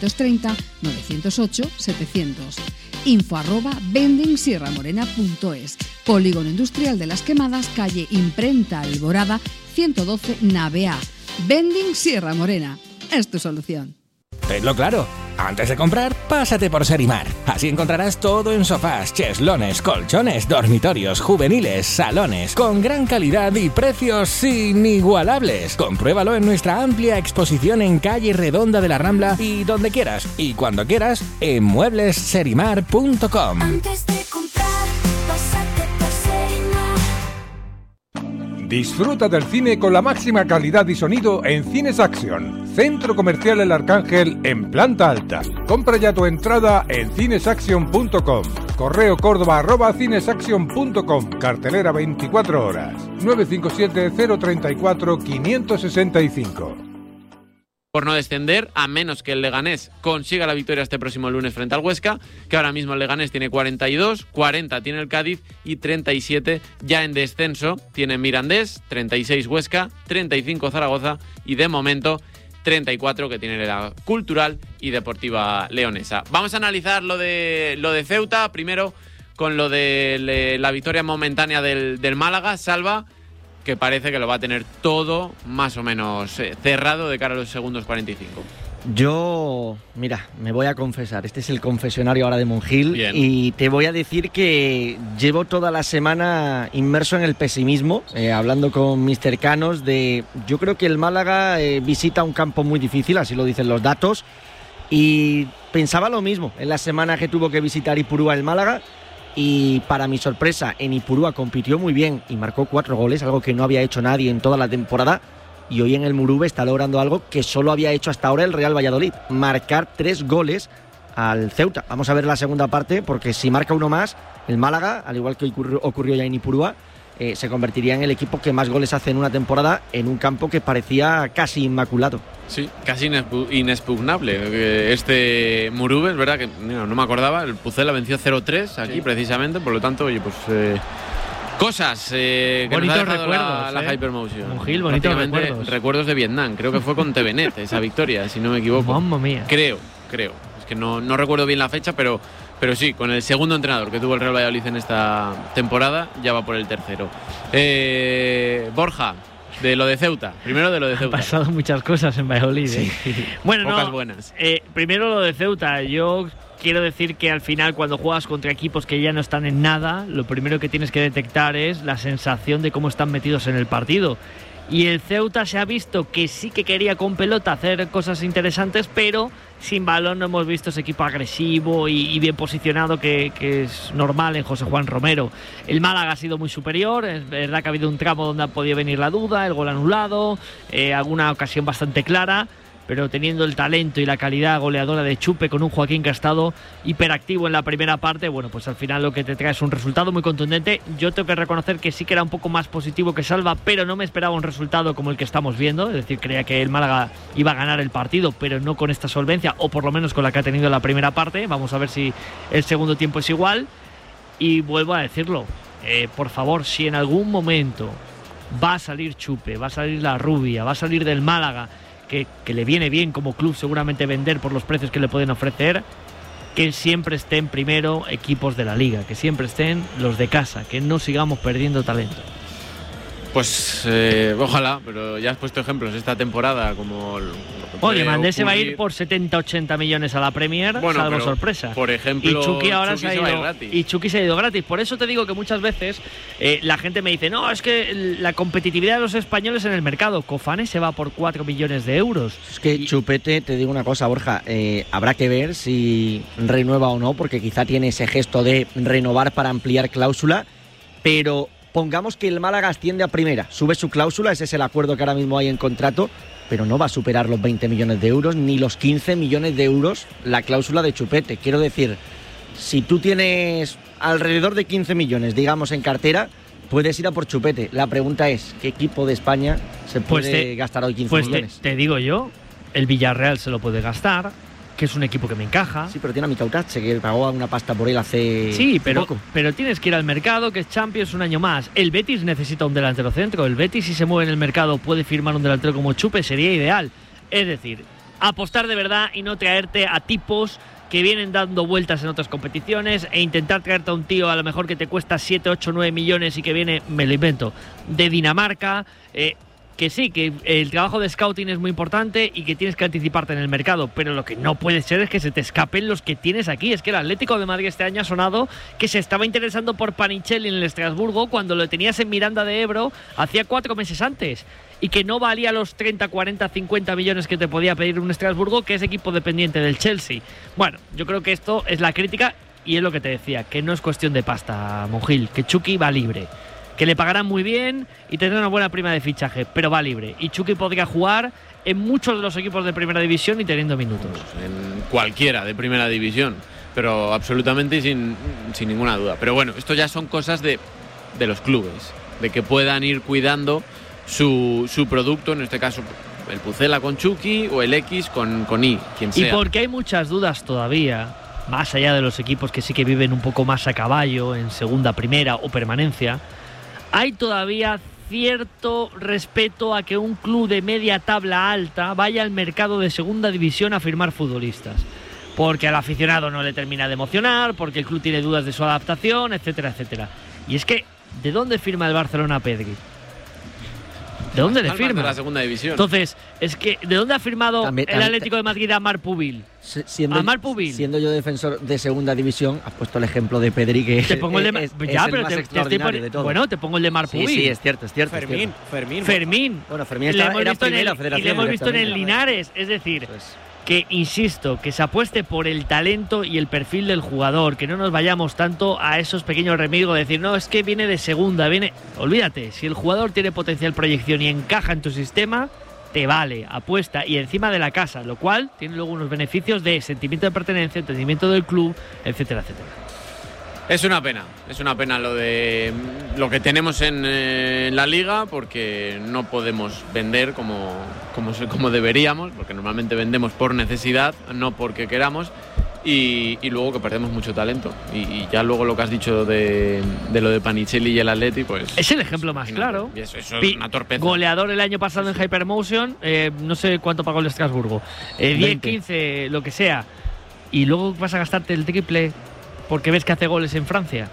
630-908-700. info@vendingsierramorena.es. Polígono Industrial de Las Quemadas, calle Imprenta Alborada, 112 Nave A. Vending Sierra Morena. Es tu solución. Tenlo claro. Antes de comprar, pásate por Serimar. Así encontrarás todo en sofás, cheslones, colchones, dormitorios, juveniles, salones, con gran calidad y precios inigualables. Compruébalo en nuestra amplia exposición en calle Redonda de la Rambla y donde quieras y cuando quieras en mueblesserimar.com. Antes de comprar, pásate por Serimar. Disfruta del cine con la máxima calidad y sonido en Cines Action. Centro Comercial El Arcángel en planta alta. Compra ya tu entrada en cinesaction.com. Correo córdoba@cinesaction.com. Cartelera 24 horas. 957 034 565. Por no descender, a menos que el Leganés consiga la victoria este próximo lunes frente al Huesca, que ahora mismo el Leganés tiene 42, 40 tiene el Cádiz y 37 ya en descenso tiene Mirandés, 36 Huesca, 35 Zaragoza y de momento 34 que tiene la Cultural y Deportiva Leonesa. Vamos a analizar lo de Ceuta, primero con lo de la victoria momentánea del Málaga, Salva, que parece que lo va a tener todo más o menos cerrado de cara a los segundos 45. Yo, mira, me voy a confesar, este es el confesionario ahora de Monjil. Bien. Y te voy a decir que llevo toda la semana inmerso en el pesimismo, hablando con mis cercanos yo creo que el Málaga visita un campo muy difícil, así lo dicen los datos, y pensaba lo mismo en la semana que tuvo que visitar Ipurúa el Málaga. Y para mi sorpresa, en Ipurúa compitió muy bien y marcó 4 goles, algo que no había hecho nadie en toda la temporada. Y hoy en el Muruve está logrando algo que solo había hecho hasta ahora el Real Valladolid, marcar 3 goles al Ceuta. Vamos a ver la segunda parte, porque si marca uno más, el Málaga, al igual que ocurrió ya en Ipurúa, se convertiría en el equipo que más goles hace en una temporada en un campo que parecía casi inmaculado. Sí, casi inexpugnable. Este Muruve, es verdad que no me acordaba, el Pucela venció 0-3 aquí precisamente, por lo tanto, oye, pues cosas que bonitos nos ha dejado recuerdos, la Hypermotion. Monjil, bonitos recuerdos de Vietnam, creo que fue con TVNet esa victoria, si no me equivoco. Mamma mía. Creo. Es que no recuerdo bien la fecha, pero sí, con el segundo entrenador que tuvo el Real Valladolid en esta temporada, ya va por el tercero. Borja, de lo de Ceuta. Primero de lo de Ceuta. Han pasado muchas cosas en Valladolid. Sí. Bueno, pocas buenas. Primero lo de Ceuta. Yo quiero decir que al final, cuando juegas contra equipos que ya no están en nada, lo primero que tienes que detectar es la sensación de cómo están metidos en el partido. Y el Ceuta se ha visto que sí que quería con pelota hacer cosas interesantes, pero sin balón no hemos visto ese equipo agresivo y bien posicionado que es normal en José Juan Romero. El Málaga ha sido muy superior, es verdad que ha habido un tramo donde ha podido venir la duda, el gol anulado, alguna ocasión bastante clara, pero teniendo el talento y la calidad goleadora de Chupe, con un Joaquín que ha estado hiperactivo en la primera parte, bueno, pues al final lo que te trae es un resultado muy contundente. Yo tengo que reconocer que sí que era un poco más positivo que Salva, pero no me esperaba un resultado como el que estamos viendo, es decir, creía que el Málaga iba a ganar el partido, pero no con esta solvencia, o por lo menos con la que ha tenido en la primera parte. Vamos a ver si el segundo tiempo es igual. Y vuelvo a decirlo, por favor, si en algún momento va a salir Chupe, va a salir la Rubia, va a salir del Málaga, que le viene bien como club seguramente vender por los precios que le pueden ofrecer, que siempre estén primero equipos de la liga, que siempre estén los de casa, que no sigamos perdiendo talento. Pues ojalá, pero ya has puesto ejemplos esta temporada como... Oye, Mandé se va a ir por 70-80 millones a la Premier, bueno, salvo sorpresa. Por ejemplo, y Chucky ahora Chucky se ha ido gratis. Y Chucky se ha ido gratis. Por eso te digo que muchas veces la gente me dice, no, es que la competitividad de los españoles en el mercado. Cofane se va por 4 millones de euros. Es que Chupete, te digo una cosa, Borja, habrá que ver si renueva o no, porque quizá tiene ese gesto de renovar para ampliar cláusula, pero... Pongamos que el Málaga asciende a primera, sube su cláusula, ese es el acuerdo que ahora mismo hay en contrato, pero no va a superar los 20 millones de euros ni los 15 millones de euros la cláusula de Chupete. Quiero decir, si tú tienes alrededor de 15 millones, digamos, en cartera, puedes ir a por Chupete. La pregunta es, ¿qué equipo de España se puede gastar hoy 15 millones? Te digo yo, el Villarreal se lo puede gastar, que es un equipo que me encaja. Sí, pero tiene a Micautache, que pagó una pasta por él hace poco. Pero tienes que ir al mercado, que es Champions un año más. El Betis necesita un delantero centro. El Betis, si se mueve en el mercado, puede firmar un delantero como Chupe, sería ideal. Es decir, apostar de verdad y no traerte a tipos que vienen dando vueltas en otras competiciones e intentar traerte a un tío a lo mejor que te cuesta 7, 8, 9 millones y que viene, me lo invento, de Dinamarca. Que sí, que el trabajo de scouting es muy importante y que tienes que anticiparte en el mercado, pero lo que no puede ser es que se te escapen los que tienes aquí. Es que el Atlético de Madrid este año ha sonado que se estaba interesando por Panicelli en el Estrasburgo cuando lo tenías en Miranda de Ebro hacía 4 meses antes, y que no valía los 30, 40, 50 millones que te podía pedir un Estrasburgo, que es equipo dependiente del Chelsea. Bueno, yo creo que esto es la crítica y es lo que te decía, que no es cuestión de pasta, Monjil, que Chucky va libre. que le pagarán muy bien y tendrá una buena prima de fichaje, pero va libre. Y Chucky podría jugar en muchos de los equipos de primera división y teniendo minutos. En cualquiera de primera división, pero absolutamente sin ninguna duda. Pero bueno, esto ya son cosas de los clubes, de que puedan ir cuidando su producto, en este caso el Pucela con Chucky o el X con I, quien sea. Y porque hay muchas dudas todavía, más allá de los equipos que sí que viven un poco más a caballo en segunda, primera o permanencia, hay todavía cierto respeto a que un club de media tabla alta vaya al mercado de segunda división a firmar futbolistas, porque al aficionado no le termina de emocionar, porque el club tiene dudas de su adaptación, etcétera, etcétera. Y es que, ¿de dónde firma el Barcelona a Pedri? ¿De dónde le firma? De la segunda división. Entonces, es que ¿de dónde ha firmado el Atlético de Madrid a Marc Pubil? Siendo yo defensor de segunda división, has puesto el ejemplo de Pedri, que te pongo el más extraordinario de todo. Bueno, te pongo el de Marc Pubil. Sí, es cierto. Fermín. Bueno, Fermín era primera federación. Y le hemos visto en el Linares, es decir... Que, insisto, que se apueste por el talento y el perfil del jugador, que no nos vayamos tanto a esos pequeños remilgos de decir, no, es que viene de segunda, olvídate, si el jugador tiene potencial proyección y encaja en tu sistema, te vale, apuesta y encima de la casa, lo cual tiene luego unos beneficios de sentimiento de pertenencia, entendimiento del club, etcétera, etcétera. Es una pena lo que tenemos en la liga, porque no podemos vender como deberíamos, porque normalmente vendemos por necesidad, no porque queramos, y luego que perdemos mucho talento. Y ya luego lo que has dicho de lo de Panicelli y el Atleti, pues... Es el ejemplo más claro. Y eso es una torpeza. Goleador el año pasado en Hypermotion, no sé cuánto pagó el Estrasburgo, 10, 15, lo que sea, y luego vas a gastarte el triple porque ves que hace goles en Francia.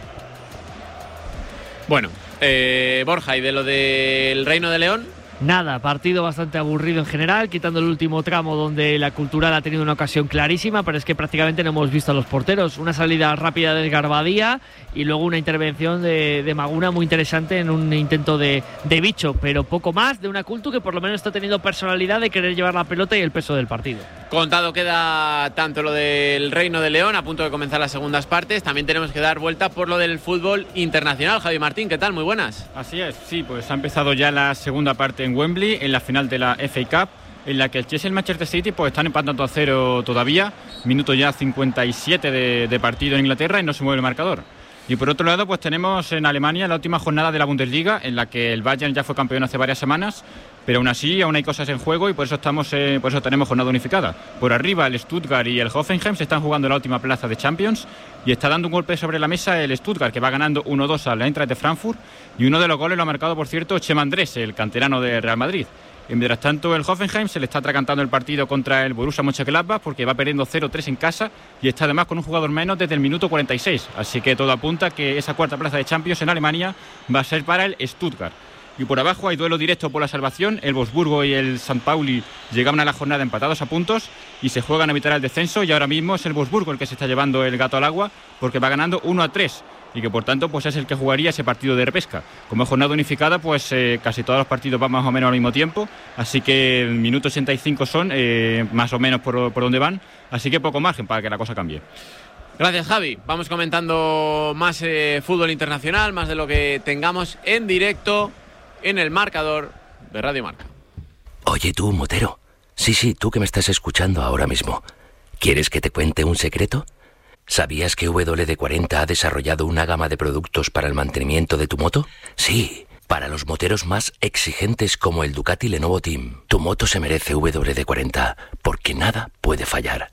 Bueno, Borja, ¿y de lo del Reino de León? Nada, partido bastante aburrido en general, quitando el último tramo donde la Cultural ha tenido una ocasión clarísima, pero es que prácticamente no hemos visto a los porteros. Una salida rápida de Garbadía y luego una intervención de Maguna muy interesante en un intento de bicho, pero poco más, de una Cultu que por lo menos está teniendo personalidad de querer llevar la pelota y el peso del partido. Contado queda tanto lo del Reino de León, a punto de comenzar las segundas partes. También tenemos que dar vuelta por lo del fútbol internacional. Javi Martín, ¿qué tal? Muy buenas. Así es, sí, pues ha empezado ya la segunda parte en Wembley, en la final de la FA Cup, en la que el Chelsea y el Manchester City pues están empatando a 0 todavía, minuto ya 57 de partido en Inglaterra y no se mueve el marcador. Y por otro lado pues tenemos en Alemania la última jornada de la Bundesliga, en la que el Bayern ya fue campeón hace varias semanas, pero aún así aún hay cosas en juego y por eso tenemos jornada unificada. Por arriba el Stuttgart y el Hoffenheim se están jugando la última plaza de Champions y está dando un golpe sobre la mesa el Stuttgart, que va ganando 1-2 a la Eintracht de Frankfurt, y uno de los goles lo ha marcado, por cierto, Chema Andrés, el canterano de Real Madrid. Y mientras tanto el Hoffenheim se le está atragantando el partido contra el Borussia Mönchengladbach porque va perdiendo 0-3 en casa y está además con un jugador menos desde el minuto 46, así que todo apunta que esa cuarta plaza de Champions en Alemania va a ser para el Stuttgart. Y por abajo hay duelo directo por la salvación. El Wolfsburgo y el St. Pauli llegaban a la jornada empatados a puntos y se juegan a evitar el descenso, y ahora mismo es el Wolfsburgo el que se está llevando el gato al agua porque va ganando 1-3 y que por tanto pues es el que jugaría ese partido de repesca. Como es jornada unificada, pues casi todos los partidos van más o menos al mismo tiempo, así que el minuto 85 son más o menos por donde van, así que poco margen para que la cosa cambie. Gracias, Javi. Vamos comentando más fútbol internacional, más de lo que tengamos en directo en el marcador de Radio Marca. Oye tú, motero. Sí, tú que me estás escuchando ahora mismo. ¿Quieres que te cuente un secreto? ¿Sabías que WD-40 ha desarrollado una gama de productos para el mantenimiento de tu moto? Sí, para los moteros más exigentes como el Ducati Lenovo Team. Tu moto se merece WD-40 porque nada puede fallar.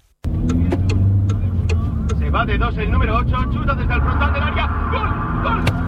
Se va de 2 el número 8, chuta desde el frontal del área. ¡Gol! ¡Gol!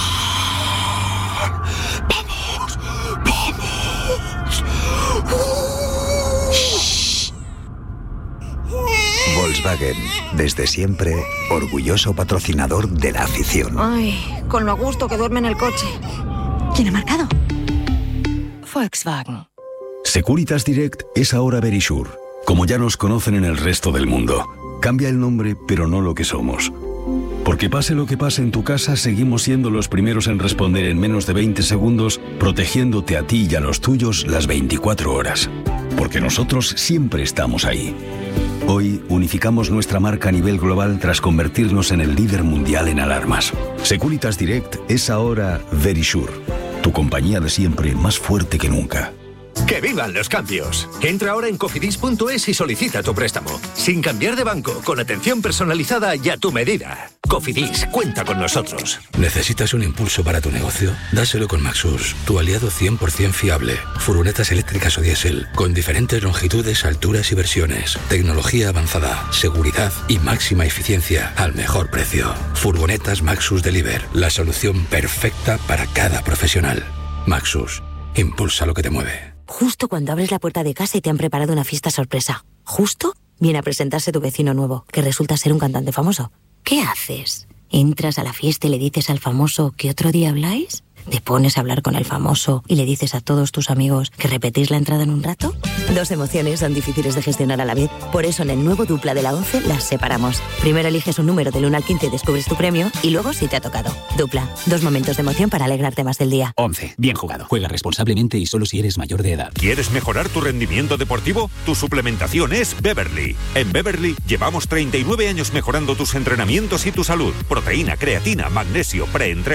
Volkswagen, desde siempre, orgulloso patrocinador de la afición. Ay, con lo a gusto que duerme en el coche. ¿Quién ha marcado? Volkswagen. Securitas Direct es ahora Verisure, como ya nos conocen en el resto del mundo. Cambia el nombre, pero no lo que somos. Porque pase lo que pase en tu casa, seguimos siendo los primeros en responder en menos de 20 segundos, protegiéndote a ti y a los tuyos las 24 horas. Porque nosotros siempre estamos ahí. Hoy unificamos nuestra marca a nivel global tras convertirnos en el líder mundial en alarmas. Securitas Direct es ahora Verisure, tu compañía de siempre más fuerte que nunca. ¡Que vivan los cambios! Entra ahora en cofidis.es y solicita tu préstamo. Sin cambiar de banco, con atención personalizada y a tu medida. Cofidis, cuenta con nosotros. ¿Necesitas un impulso para tu negocio? Dáselo con Maxus, tu aliado 100% fiable. Furgonetas eléctricas o diésel, con diferentes longitudes, alturas y versiones. Tecnología avanzada, seguridad y máxima eficiencia al mejor precio. Furgonetas Maxus Deliver, la solución perfecta para cada profesional. Maxus, impulsa lo que te mueve. Justo cuando abres la puerta de casa y te han preparado una fiesta sorpresa. Justo viene a presentarse tu vecino nuevo, que resulta ser un cantante famoso. ¿Qué haces? ¿Entras a la fiesta y le dices al famoso que otro día habláis? ¿Te pones a hablar con el famoso y le dices a todos tus amigos que repetís la entrada en un rato? Dos emociones son difíciles de gestionar a la vez. Por eso en el nuevo Dupla de la 11 las separamos. Primero eliges un número del 1 al 15 y descubres tu premio, y luego si te ha tocado. Dupla, 2 momentos de emoción para alegrarte más del día. 11. Bien jugado. Juega responsablemente y solo si eres mayor de edad. ¿Quieres mejorar tu rendimiento deportivo? Tu suplementación es Beverly. En Beverly llevamos 39 años mejorando tus entrenamientos y tu salud. Proteína, creatina, magnesio, preentreno.